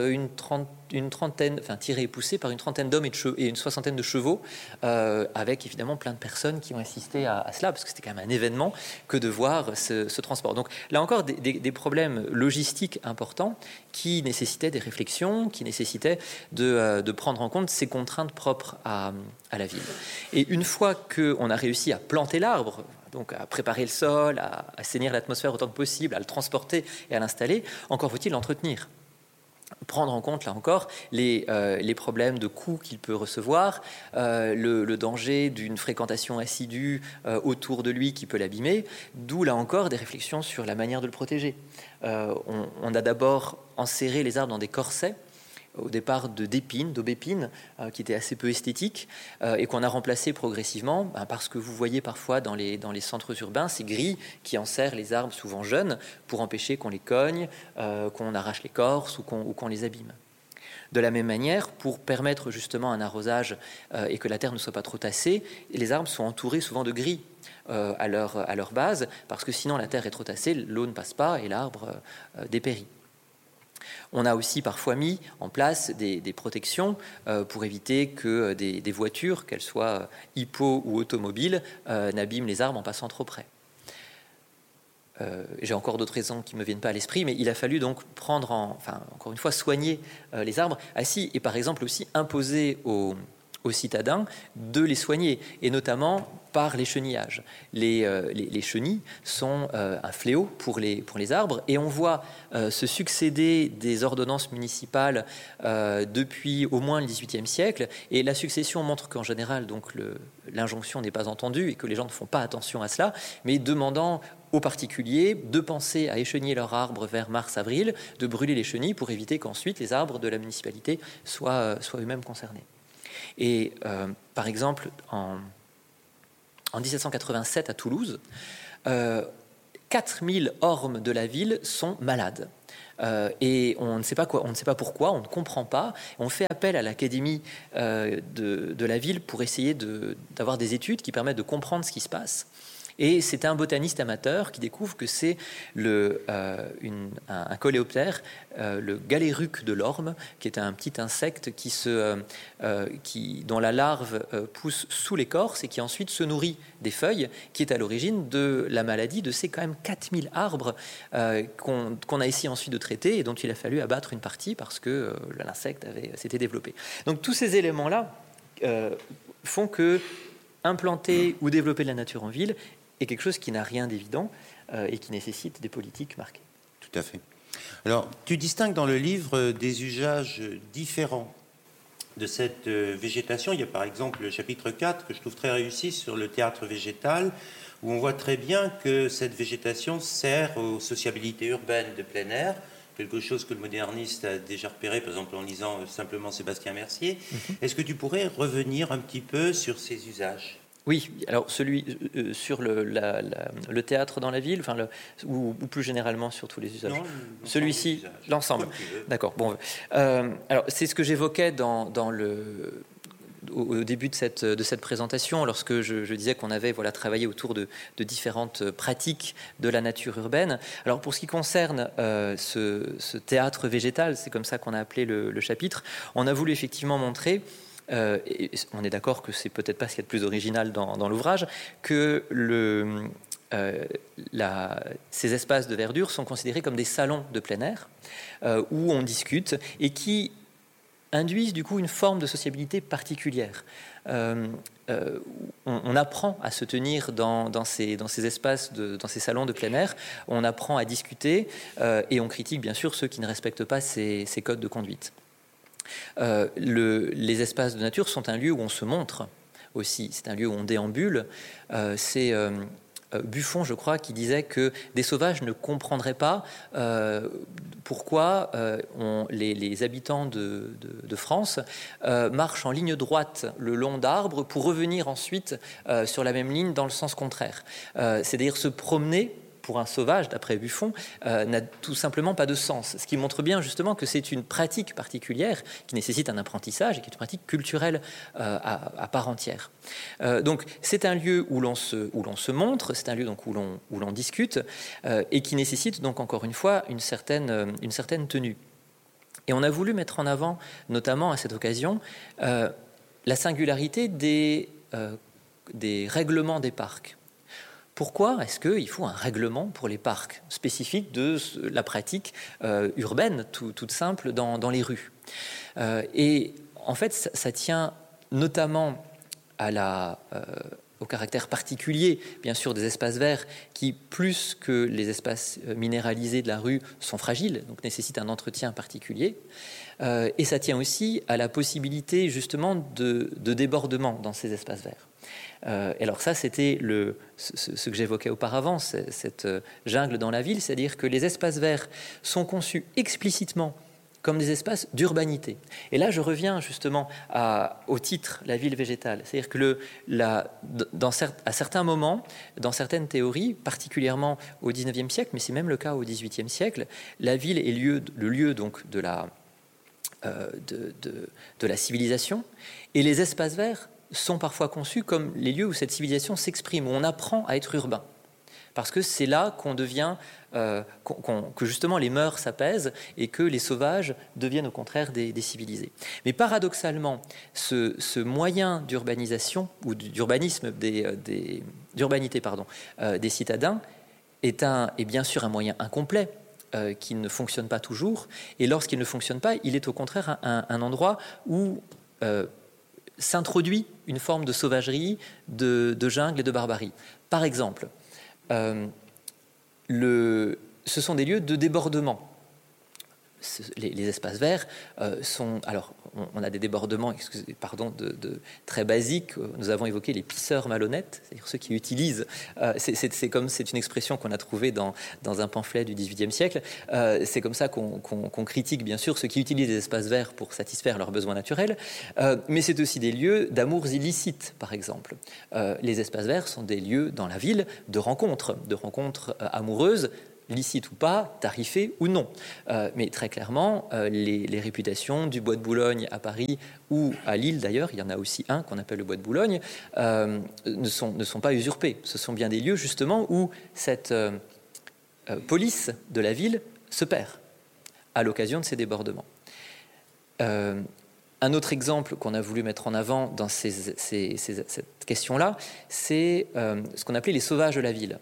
tiré et poussé par une trentaine d'hommes et une soixantaine de chevaux, avec évidemment plein de personnes qui ont assisté à cela, parce que c'était quand même un événement que de voir ce transport. Donc là encore, des problèmes logistiques importants qui nécessitaient des réflexions, qui nécessitaient de prendre en compte ces contraintes propres à la ville. Et une fois qu'on a réussi à planter l'arbre, donc à préparer le sol, à assainir l'atmosphère autant que possible, à le transporter et à l'installer, encore faut-il l'entretenir. Prendre en compte, là encore, les problèmes de coûts qu'il peut recevoir, le danger d'une fréquentation assidue autour de lui qui peut l'abîmer, d'où, là encore, des réflexions sur la manière de le protéger. On a d'abord enserré les arbres dans des corsets, au départ d'aubépines, qui étaient assez peu esthétiques, et qu'on a remplacé progressivement par ce que vous voyez parfois dans les centres urbains, ces grilles qui enserrent les arbres souvent jeunes pour empêcher qu'on les cogne, qu'on arrache l'écorce ou qu'on les abîme. De la même manière, pour permettre justement un arrosage et que la terre ne soit pas trop tassée, les arbres sont entourés souvent de grilles à leur base, parce que sinon la terre est trop tassée, l'eau ne passe pas et l'arbre dépérit. On a aussi parfois mis en place des protections pour éviter que des voitures, qu'elles soient hippo ou automobiles, n'abîment les arbres en passant trop près. j'ai encore d'autres raisons qui ne me viennent pas à l'esprit, mais il a fallu donc encore une fois, soigner les arbres assis et par exemple aussi imposer aux citadins de les soigner, et notamment par les chenillages. Les chenilles sont un fléau pour les arbres, et on voit se succéder des ordonnances municipales depuis au moins le XVIIIe siècle, et la succession montre qu'en général, donc, l'injonction n'est pas entendue et que les gens ne font pas attention à cela, mais demandant aux particuliers de penser à écheniller leurs arbres vers mars-avril, de brûler les chenilles pour éviter qu'ensuite les arbres de la municipalité soient eux-mêmes concernés. Et par exemple, en 1787 à Toulouse, 4000 ormes de la ville sont malades. Et on ne sait pas pourquoi, on ne comprend pas. On fait appel à l'académie de la ville pour essayer d'avoir des études qui permettent de comprendre ce qui se passe. Et c'est un botaniste amateur qui découvre que c'est un coléoptère, le galéruc de l'orme, qui est un petit insecte dont la larve pousse sous l'écorce et qui ensuite se nourrit des feuilles, qui est à l'origine de la maladie de ces quand même 4000 arbres qu'on a essayé ensuite de traiter et dont il a fallu abattre une partie parce que l'insecte s'était développé. Donc tous ces éléments-là font que implanter ou développer de la nature en ville est quelque chose qui n'a rien d'évident et qui nécessite des politiques marquées. Tout à fait. Alors, tu distingues dans le livre des usages différents de cette végétation. Il y a par exemple le chapitre 4 que je trouve très réussi sur le théâtre végétal, où on voit très bien que cette végétation sert aux sociabilités urbaines de plein air, quelque chose que le moderniste a déjà repéré, par exemple en lisant simplement Sébastien Mercier. Est-ce que tu pourrais revenir un petit peu sur ces usages ? Oui, alors celui sur le théâtre dans la ville, ou plus généralement sur tous les usages. Non, celui-ci, l'ensemble. D'accord. Bon, alors c'est ce que j'évoquais au début de cette présentation, lorsque je disais qu'on avait travaillé autour de différentes pratiques de la nature urbaine. Alors pour ce qui concerne ce théâtre végétal, c'est comme ça qu'on a appelé le chapitre, on a voulu effectivement montrer, et on est d'accord que c'est peut-être pas ce qu'il y a de plus original dans l'ouvrage, que ces espaces de verdure sont considérés comme des salons de plein air où on discute et qui induisent du coup une forme de sociabilité particulière. On apprend à se tenir dans ces espaces, dans ces salons de plein air, on apprend à discuter et on critique bien sûr ceux qui ne respectent pas ces codes de conduite. Les espaces de nature sont un lieu où on se montre aussi, c'est un lieu où on déambule. C'est Buffon, je crois, qui disait que des sauvages ne comprendraient pas pourquoi les habitants de France marchent en ligne droite le long d'arbres pour revenir ensuite sur la même ligne dans le sens contraire. C'est-à-dire se promener, pour un sauvage, d'après Buffon, n'a tout simplement pas de sens. Ce qui montre bien justement que c'est une pratique particulière qui nécessite un apprentissage et qui est une pratique culturelle à part entière. Donc c'est un lieu où l'on se montre, c'est un lieu donc où l'on discute et qui nécessite donc encore une fois une certaine tenue. Et on a voulu mettre en avant, notamment à cette occasion, la singularité des règlements des parcs. Pourquoi est-ce qu'il faut un règlement pour les parcs spécifique de la pratique urbaine, toute simple, dans les rues ? Et en fait, ça tient notamment au caractère particulier, bien sûr, des espaces verts qui, plus que les espaces minéralisés de la rue, sont fragiles, donc nécessitent un entretien particulier. Et ça tient aussi à la possibilité, justement, de débordement dans ces espaces verts. Et alors ça, c'était ce que j'évoquais auparavant, cette jungle dans la ville, c'est-à-dire que les espaces verts sont conçus explicitement comme des espaces d'urbanité. Et là, je reviens justement au titre « La ville végétale ». C'est-à-dire que à certains moments, dans certaines théories, particulièrement au XIXe siècle, mais c'est même le cas au XVIIIe siècle, la ville est le lieu donc de la civilisation, et les espaces verts sont parfois conçus comme les lieux où cette civilisation s'exprime, où on apprend à être urbain. Parce que c'est là qu'on devient, que justement les mœurs s'apaisent et que les sauvages deviennent au contraire des civilisés. Mais paradoxalement, ce moyen d'urbanisation ou d'urbanisme, d'urbanité des citadins est bien sûr un moyen incomplet, qui ne fonctionne pas toujours. Et lorsqu'il ne fonctionne pas, il est au contraire un endroit où s'introduit une forme de sauvagerie, de jungle et de barbarie. Par exemple, ce sont des lieux de débordement. Les espaces verts sont... Alors, on a des débordements très basiques. Nous avons évoqué les pisseurs malhonnêtes, c'est-à-dire ceux qui utilisent... c'est une expression qu'on a trouvée dans un pamphlet du XVIIIe siècle. C'est comme ça qu'on critique, bien sûr, ceux qui utilisent les espaces verts pour satisfaire leurs besoins naturels. Mais c'est aussi des lieux d'amours illicites, par exemple. Les espaces verts sont des lieux dans la ville de rencontres amoureuses, licite ou pas, tarifé ou non. Mais très clairement, les réputations du Bois de Boulogne à Paris ou à Lille d'ailleurs, il y en a aussi un qu'on appelle le Bois de Boulogne, ne sont pas usurpés. Ce sont bien des lieux justement où cette police de la ville se perd à l'occasion de ces débordements. Un autre exemple qu'on a voulu mettre en avant dans cette question-là, c'est ce qu'on appelait les sauvages de la ville.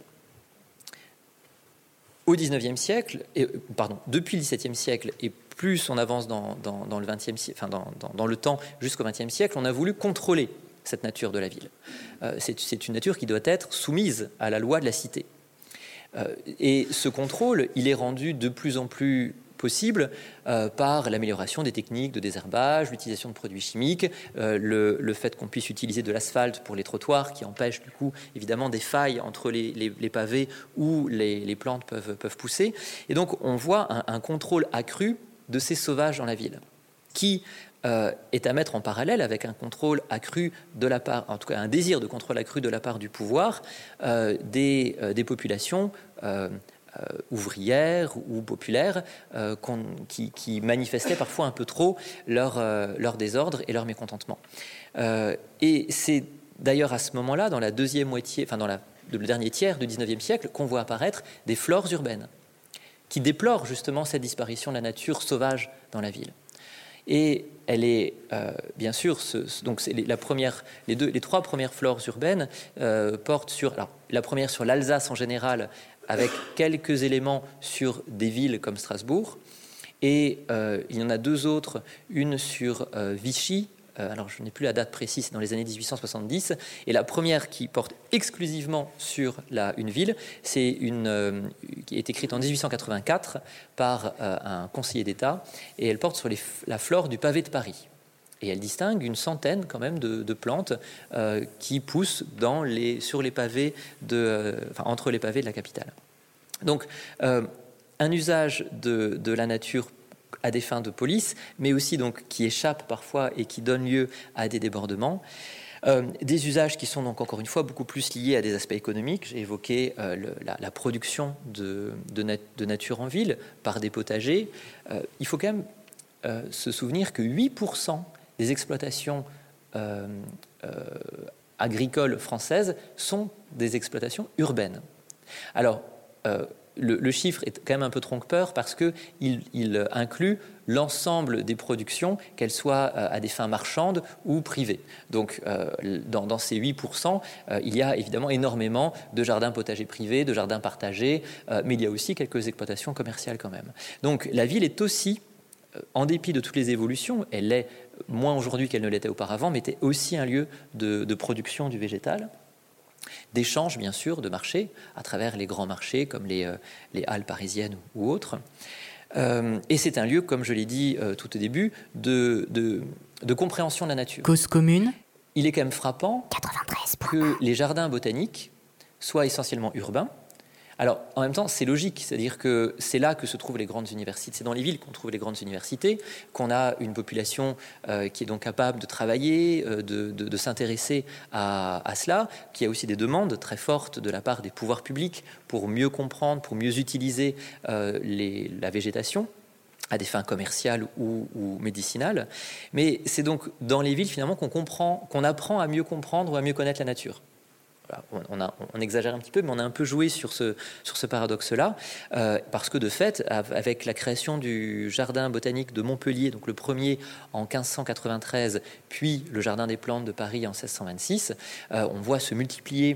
Au XIXe siècle, depuis le XVIIe siècle, et plus on avance dans le XXe siècle, dans le temps jusqu'au XXe siècle, on a voulu contrôler cette nature de la ville. C'est une nature qui doit être soumise à la loi de la cité. Et ce contrôle, il est rendu de plus en plus possible par l'amélioration des techniques de désherbage, l'utilisation de produits chimiques, le fait qu'on puisse utiliser de l'asphalte pour les trottoirs qui empêche du coup évidemment des failles entre les pavés où les plantes peuvent pousser. Et donc on voit un contrôle accru de ces sauvages dans la ville qui est à mettre en parallèle avec un contrôle accru de la part, en tout cas un désir de contrôle accru de la part du pouvoir des populations ouvrières ou populaires qui manifestaient parfois un peu trop leur désordre et leur mécontentement. Et c'est d'ailleurs à ce moment-là, dans la deuxième moitié, dans le dernier tiers du XIXe siècle, qu'on voit apparaître des flores urbaines qui déplorent justement cette disparition de la nature sauvage dans la ville. Et elle est bien sûr, donc c'est les trois premières flores urbaines portent sur, alors, la première sur l'Alsace en général, avec quelques éléments sur des villes comme Strasbourg, et il y en a deux autres, une sur Vichy, alors je n'ai plus la date précise, c'est dans les années 1870, et la première qui porte exclusivement sur une ville, c'est qui est écrite en 1884 par un conseiller d'État, et elle porte sur la flore du pavé de Paris. Et elle distingue une centaine quand même de plantes qui poussent sur les pavés entre les pavés de la capitale. Donc un usage de la nature à des fins de police, mais aussi donc qui échappe parfois et qui donne lieu à des débordements. Des usages qui sont donc encore une fois beaucoup plus liés à des aspects économiques. J'ai évoqué la production de nature en ville par des potagers. Il faut quand même se souvenir que 8% des exploitations agricoles françaises sont des exploitations urbaines. Alors, le chiffre est quand même un peu trompe-l'œil parce qu'il inclut l'ensemble des productions, qu'elles soient à des fins marchandes ou privées. Donc, dans ces 8%, il y a évidemment énormément de jardins potagers privés, de jardins partagés, mais il y a aussi quelques exploitations commerciales quand même. Donc, la ville est aussi, en dépit de toutes les évolutions, elle l'est moins aujourd'hui qu'elle ne l'était auparavant, mais était aussi un lieu de production du végétal, d'échange bien sûr, de marché, à travers les grands marchés comme les halles parisiennes ou autres. Et c'est un lieu, comme je l'ai dit tout au début, de compréhension de la nature. Cause commune. Il est quand même frappant que les jardins botaniques soient essentiellement urbains. Alors, en même temps, c'est logique, c'est-à-dire que c'est là que se trouvent les grandes universités. C'est dans les villes qu'on trouve les grandes universités, qu'on a une population qui est donc capable de travailler, de s'intéresser à cela, qu'il y a aussi des demandes très fortes de la part des pouvoirs publics pour mieux comprendre, pour mieux utiliser la végétation à des fins commerciales ou médicinales. Mais c'est donc dans les villes, finalement, qu'on apprend à mieux comprendre ou à mieux connaître la nature. On exagère un petit peu, mais on a un peu joué sur ce paradoxe-là, parce que de fait, avec la création du jardin botanique de Montpellier, donc le premier en 1593, puis le jardin des plantes de Paris en 1626, on voit se multiplier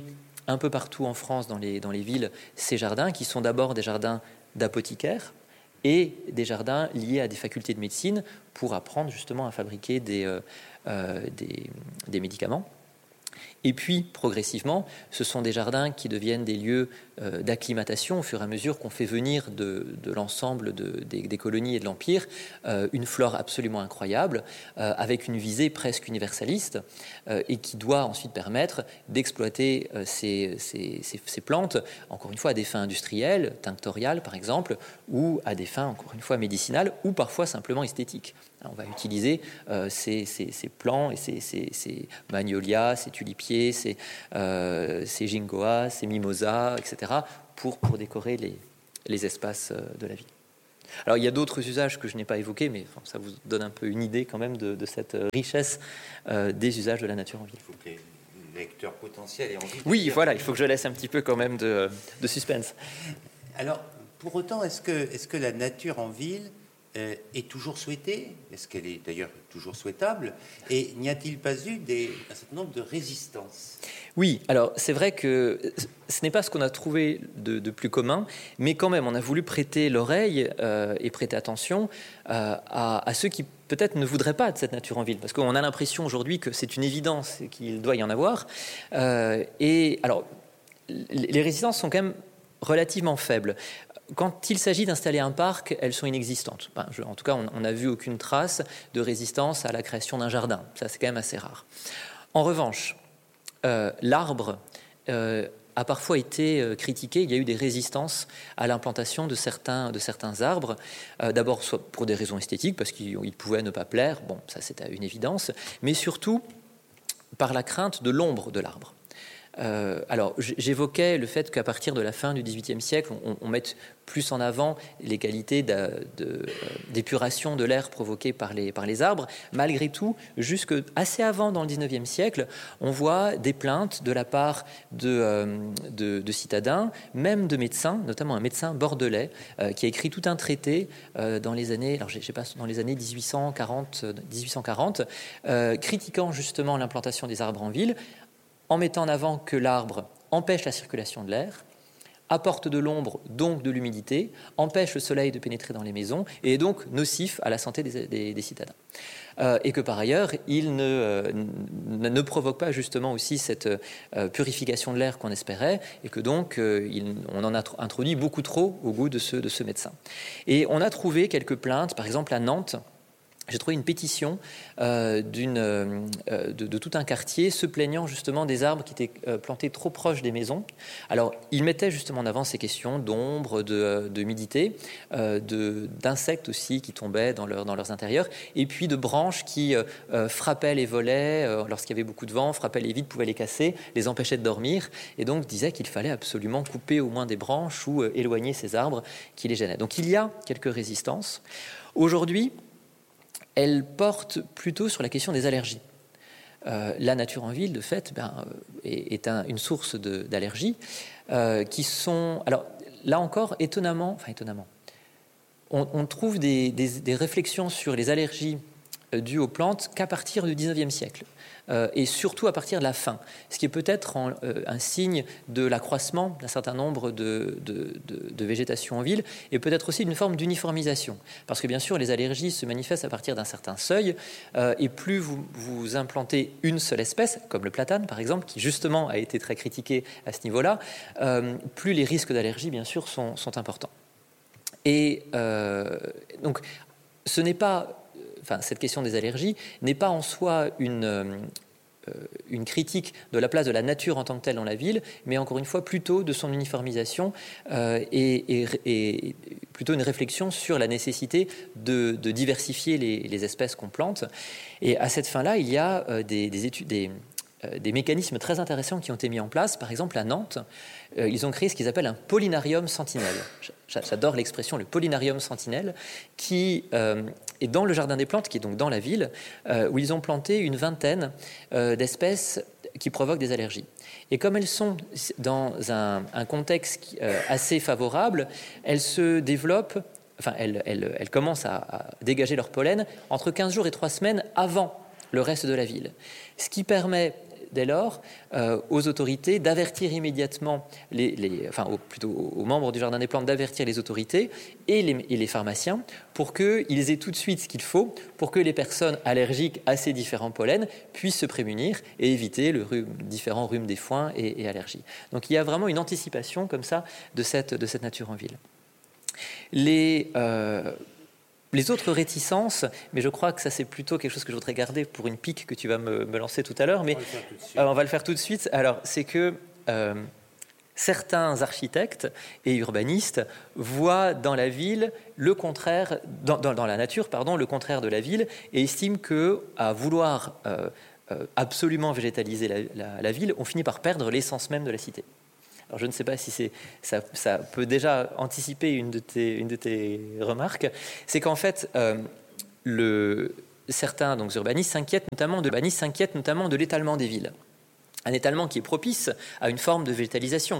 un peu partout en France, dans les villes, ces jardins qui sont d'abord des jardins d'apothicaires et des jardins liés à des facultés de médecine pour apprendre justement à fabriquer des médicaments. Et puis, progressivement, ce sont des jardins qui deviennent des lieux d'acclimatation au fur et à mesure qu'on fait venir de l'ensemble des colonies et de l'Empire une flore absolument incroyable, avec une visée presque universaliste, et qui doit ensuite permettre d'exploiter ces plantes, encore une fois, à des fins industrielles, tinctoriales par exemple, ou à des fins, encore une fois, médicinales, ou parfois simplement esthétiques. On va utiliser ces plants et ces magnolias, ces tulipiers, ces gingoas, ces mimosas, etc., pour décorer les espaces de la ville. Alors il y a d'autres usages que je n'ai pas évoqués, mais ça vous donne un peu une idée quand même de cette richesse des usages de la nature en ville. Il faut que les lecteurs potentiels aient envie. Oui, voilà, il faut que je laisse un petit peu quand même de suspense. Alors, pour autant, est-ce que la nature en ville est toujours souhaitée? Est-ce qu'elle est d'ailleurs toujours souhaitable? Et n'y a-t-il pas eu un certain nombre de résistances? Oui, alors c'est vrai que ce n'est pas ce qu'on a trouvé de plus commun, mais quand même on a voulu prêter l'oreille et prêter attention à ceux qui peut-être ne voudraient pas de cette nature en ville, parce qu'on a l'impression aujourd'hui que c'est une évidence qu'il doit y en avoir. Et alors, les résistances sont quand même relativement faibles. Quand il s'agit d'installer un parc, elles sont inexistantes. En tout cas, on n'a vu aucune trace de résistance à la création d'un jardin. Ça, c'est quand même assez rare. En revanche, l'arbre a parfois été critiqué. Il y a eu des résistances à l'implantation de certains arbres. D'abord, soit pour des raisons esthétiques, parce qu'ils pouvaient ne pas plaire. Bon, ça, c'est une évidence. Mais surtout, par la crainte de l'ombre de l'arbre. Alors, j'évoquais le fait qu'à partir de la fin du XVIIIe siècle, on mette plus en avant les qualités d'épuration de l'air provoquées par les arbres. Malgré tout, jusque assez avant dans le XIXe siècle, on voit des plaintes de la part de citadins, même de médecins, notamment un médecin bordelais qui a écrit tout un traité dans les années, alors je sais pas, dans les années 1840, critiquant justement l'implantation des arbres en ville, en mettant en avant que l'arbre empêche la circulation de l'air, apporte de l'ombre, donc de l'humidité, empêche le soleil de pénétrer dans les maisons et est donc nocif à la santé des citadins. Et que par ailleurs, il ne provoque pas justement aussi cette purification de l'air qu'on espérait et que donc on en a introduit beaucoup trop au goût de ce médecin. Et on a trouvé quelques plaintes, par exemple à Nantes. J'ai trouvé une pétition de tout un quartier se plaignant justement des arbres qui étaient plantés trop proches des maisons. Alors, ils mettaient justement en avant ces questions d'ombre, d'humidité, d'insectes aussi qui tombaient dans leurs intérieurs, et puis de branches qui frappaient les volets lorsqu'il y avait beaucoup de vent, frappaient les vitres, pouvaient les casser, les empêchaient de dormir, et donc disaient qu'il fallait absolument couper au moins des branches ou éloigner ces arbres qui les gênaient. Donc, il y a quelques résistances. Aujourd'hui, elle porte plutôt sur la question des allergies. La nature en ville, de fait, est une source d'allergies qui sont... Alors, là encore, étonnamment, on trouve des réflexions sur les allergies dues aux plantes qu'à partir du XIXe siècle. Et surtout à partir de la fin, ce qui est peut-être un signe de l'accroissement d'un certain nombre de végétation en ville et peut-être aussi d'une forme d'uniformisation. Parce que bien sûr, les allergies se manifestent à partir d'un certain seuil et plus vous implantez une seule espèce, comme le platane par exemple, qui justement a été très critiqué à ce niveau-là, plus les risques d'allergie bien sûr sont importants. Et donc, ce n'est pas... cette question des allergies n'est pas en soi une critique de la place de la nature en tant que telle dans la ville, mais encore une fois plutôt de son uniformisation et plutôt une réflexion sur la nécessité de diversifier les espèces qu'on plante. Et à cette fin-là, il y a des mécanismes très intéressants qui ont été mis en place. Par exemple, à Nantes, ils ont créé ce qu'ils appellent un pollinarium sentinelle. J'adore l'expression, le pollinarium sentinelle, qui est dans le jardin des plantes, qui est donc dans la ville, où ils ont planté une vingtaine d'espèces qui provoquent des allergies. Et comme elles sont dans un contexte assez favorable, elles se développent, elles commencent à dégager leur pollen entre 15 jours et 3 semaines avant le reste de la ville. Ce qui permet dès lors aux autorités d'avertir immédiatement aux membres du Jardin des Plantes d'avertir les autorités et les pharmaciens pour qu'ils aient tout de suite ce qu'il faut pour que les personnes allergiques à ces différents pollens puissent se prémunir et éviter différents rhumes des foins et allergies. Donc il y a vraiment une anticipation comme ça de cette nature en ville. Les autres réticences, mais je crois que ça c'est plutôt quelque chose que je voudrais garder pour une pique que tu vas me lancer tout à l'heure, mais on va le faire tout de suite. Alors c'est que certains architectes et urbanistes voient dans la ville le contraire, dans la nature, le contraire de la ville, et estiment que à vouloir absolument végétaliser la ville, on finit par perdre l'essence même de la cité. Alors, je ne sais pas si ça peut déjà anticiper une de tes remarques. C'est qu'en fait, certains urbanistes s'inquiètent notamment de l'étalement des villes. Un étalement qui est propice à une forme de végétalisation.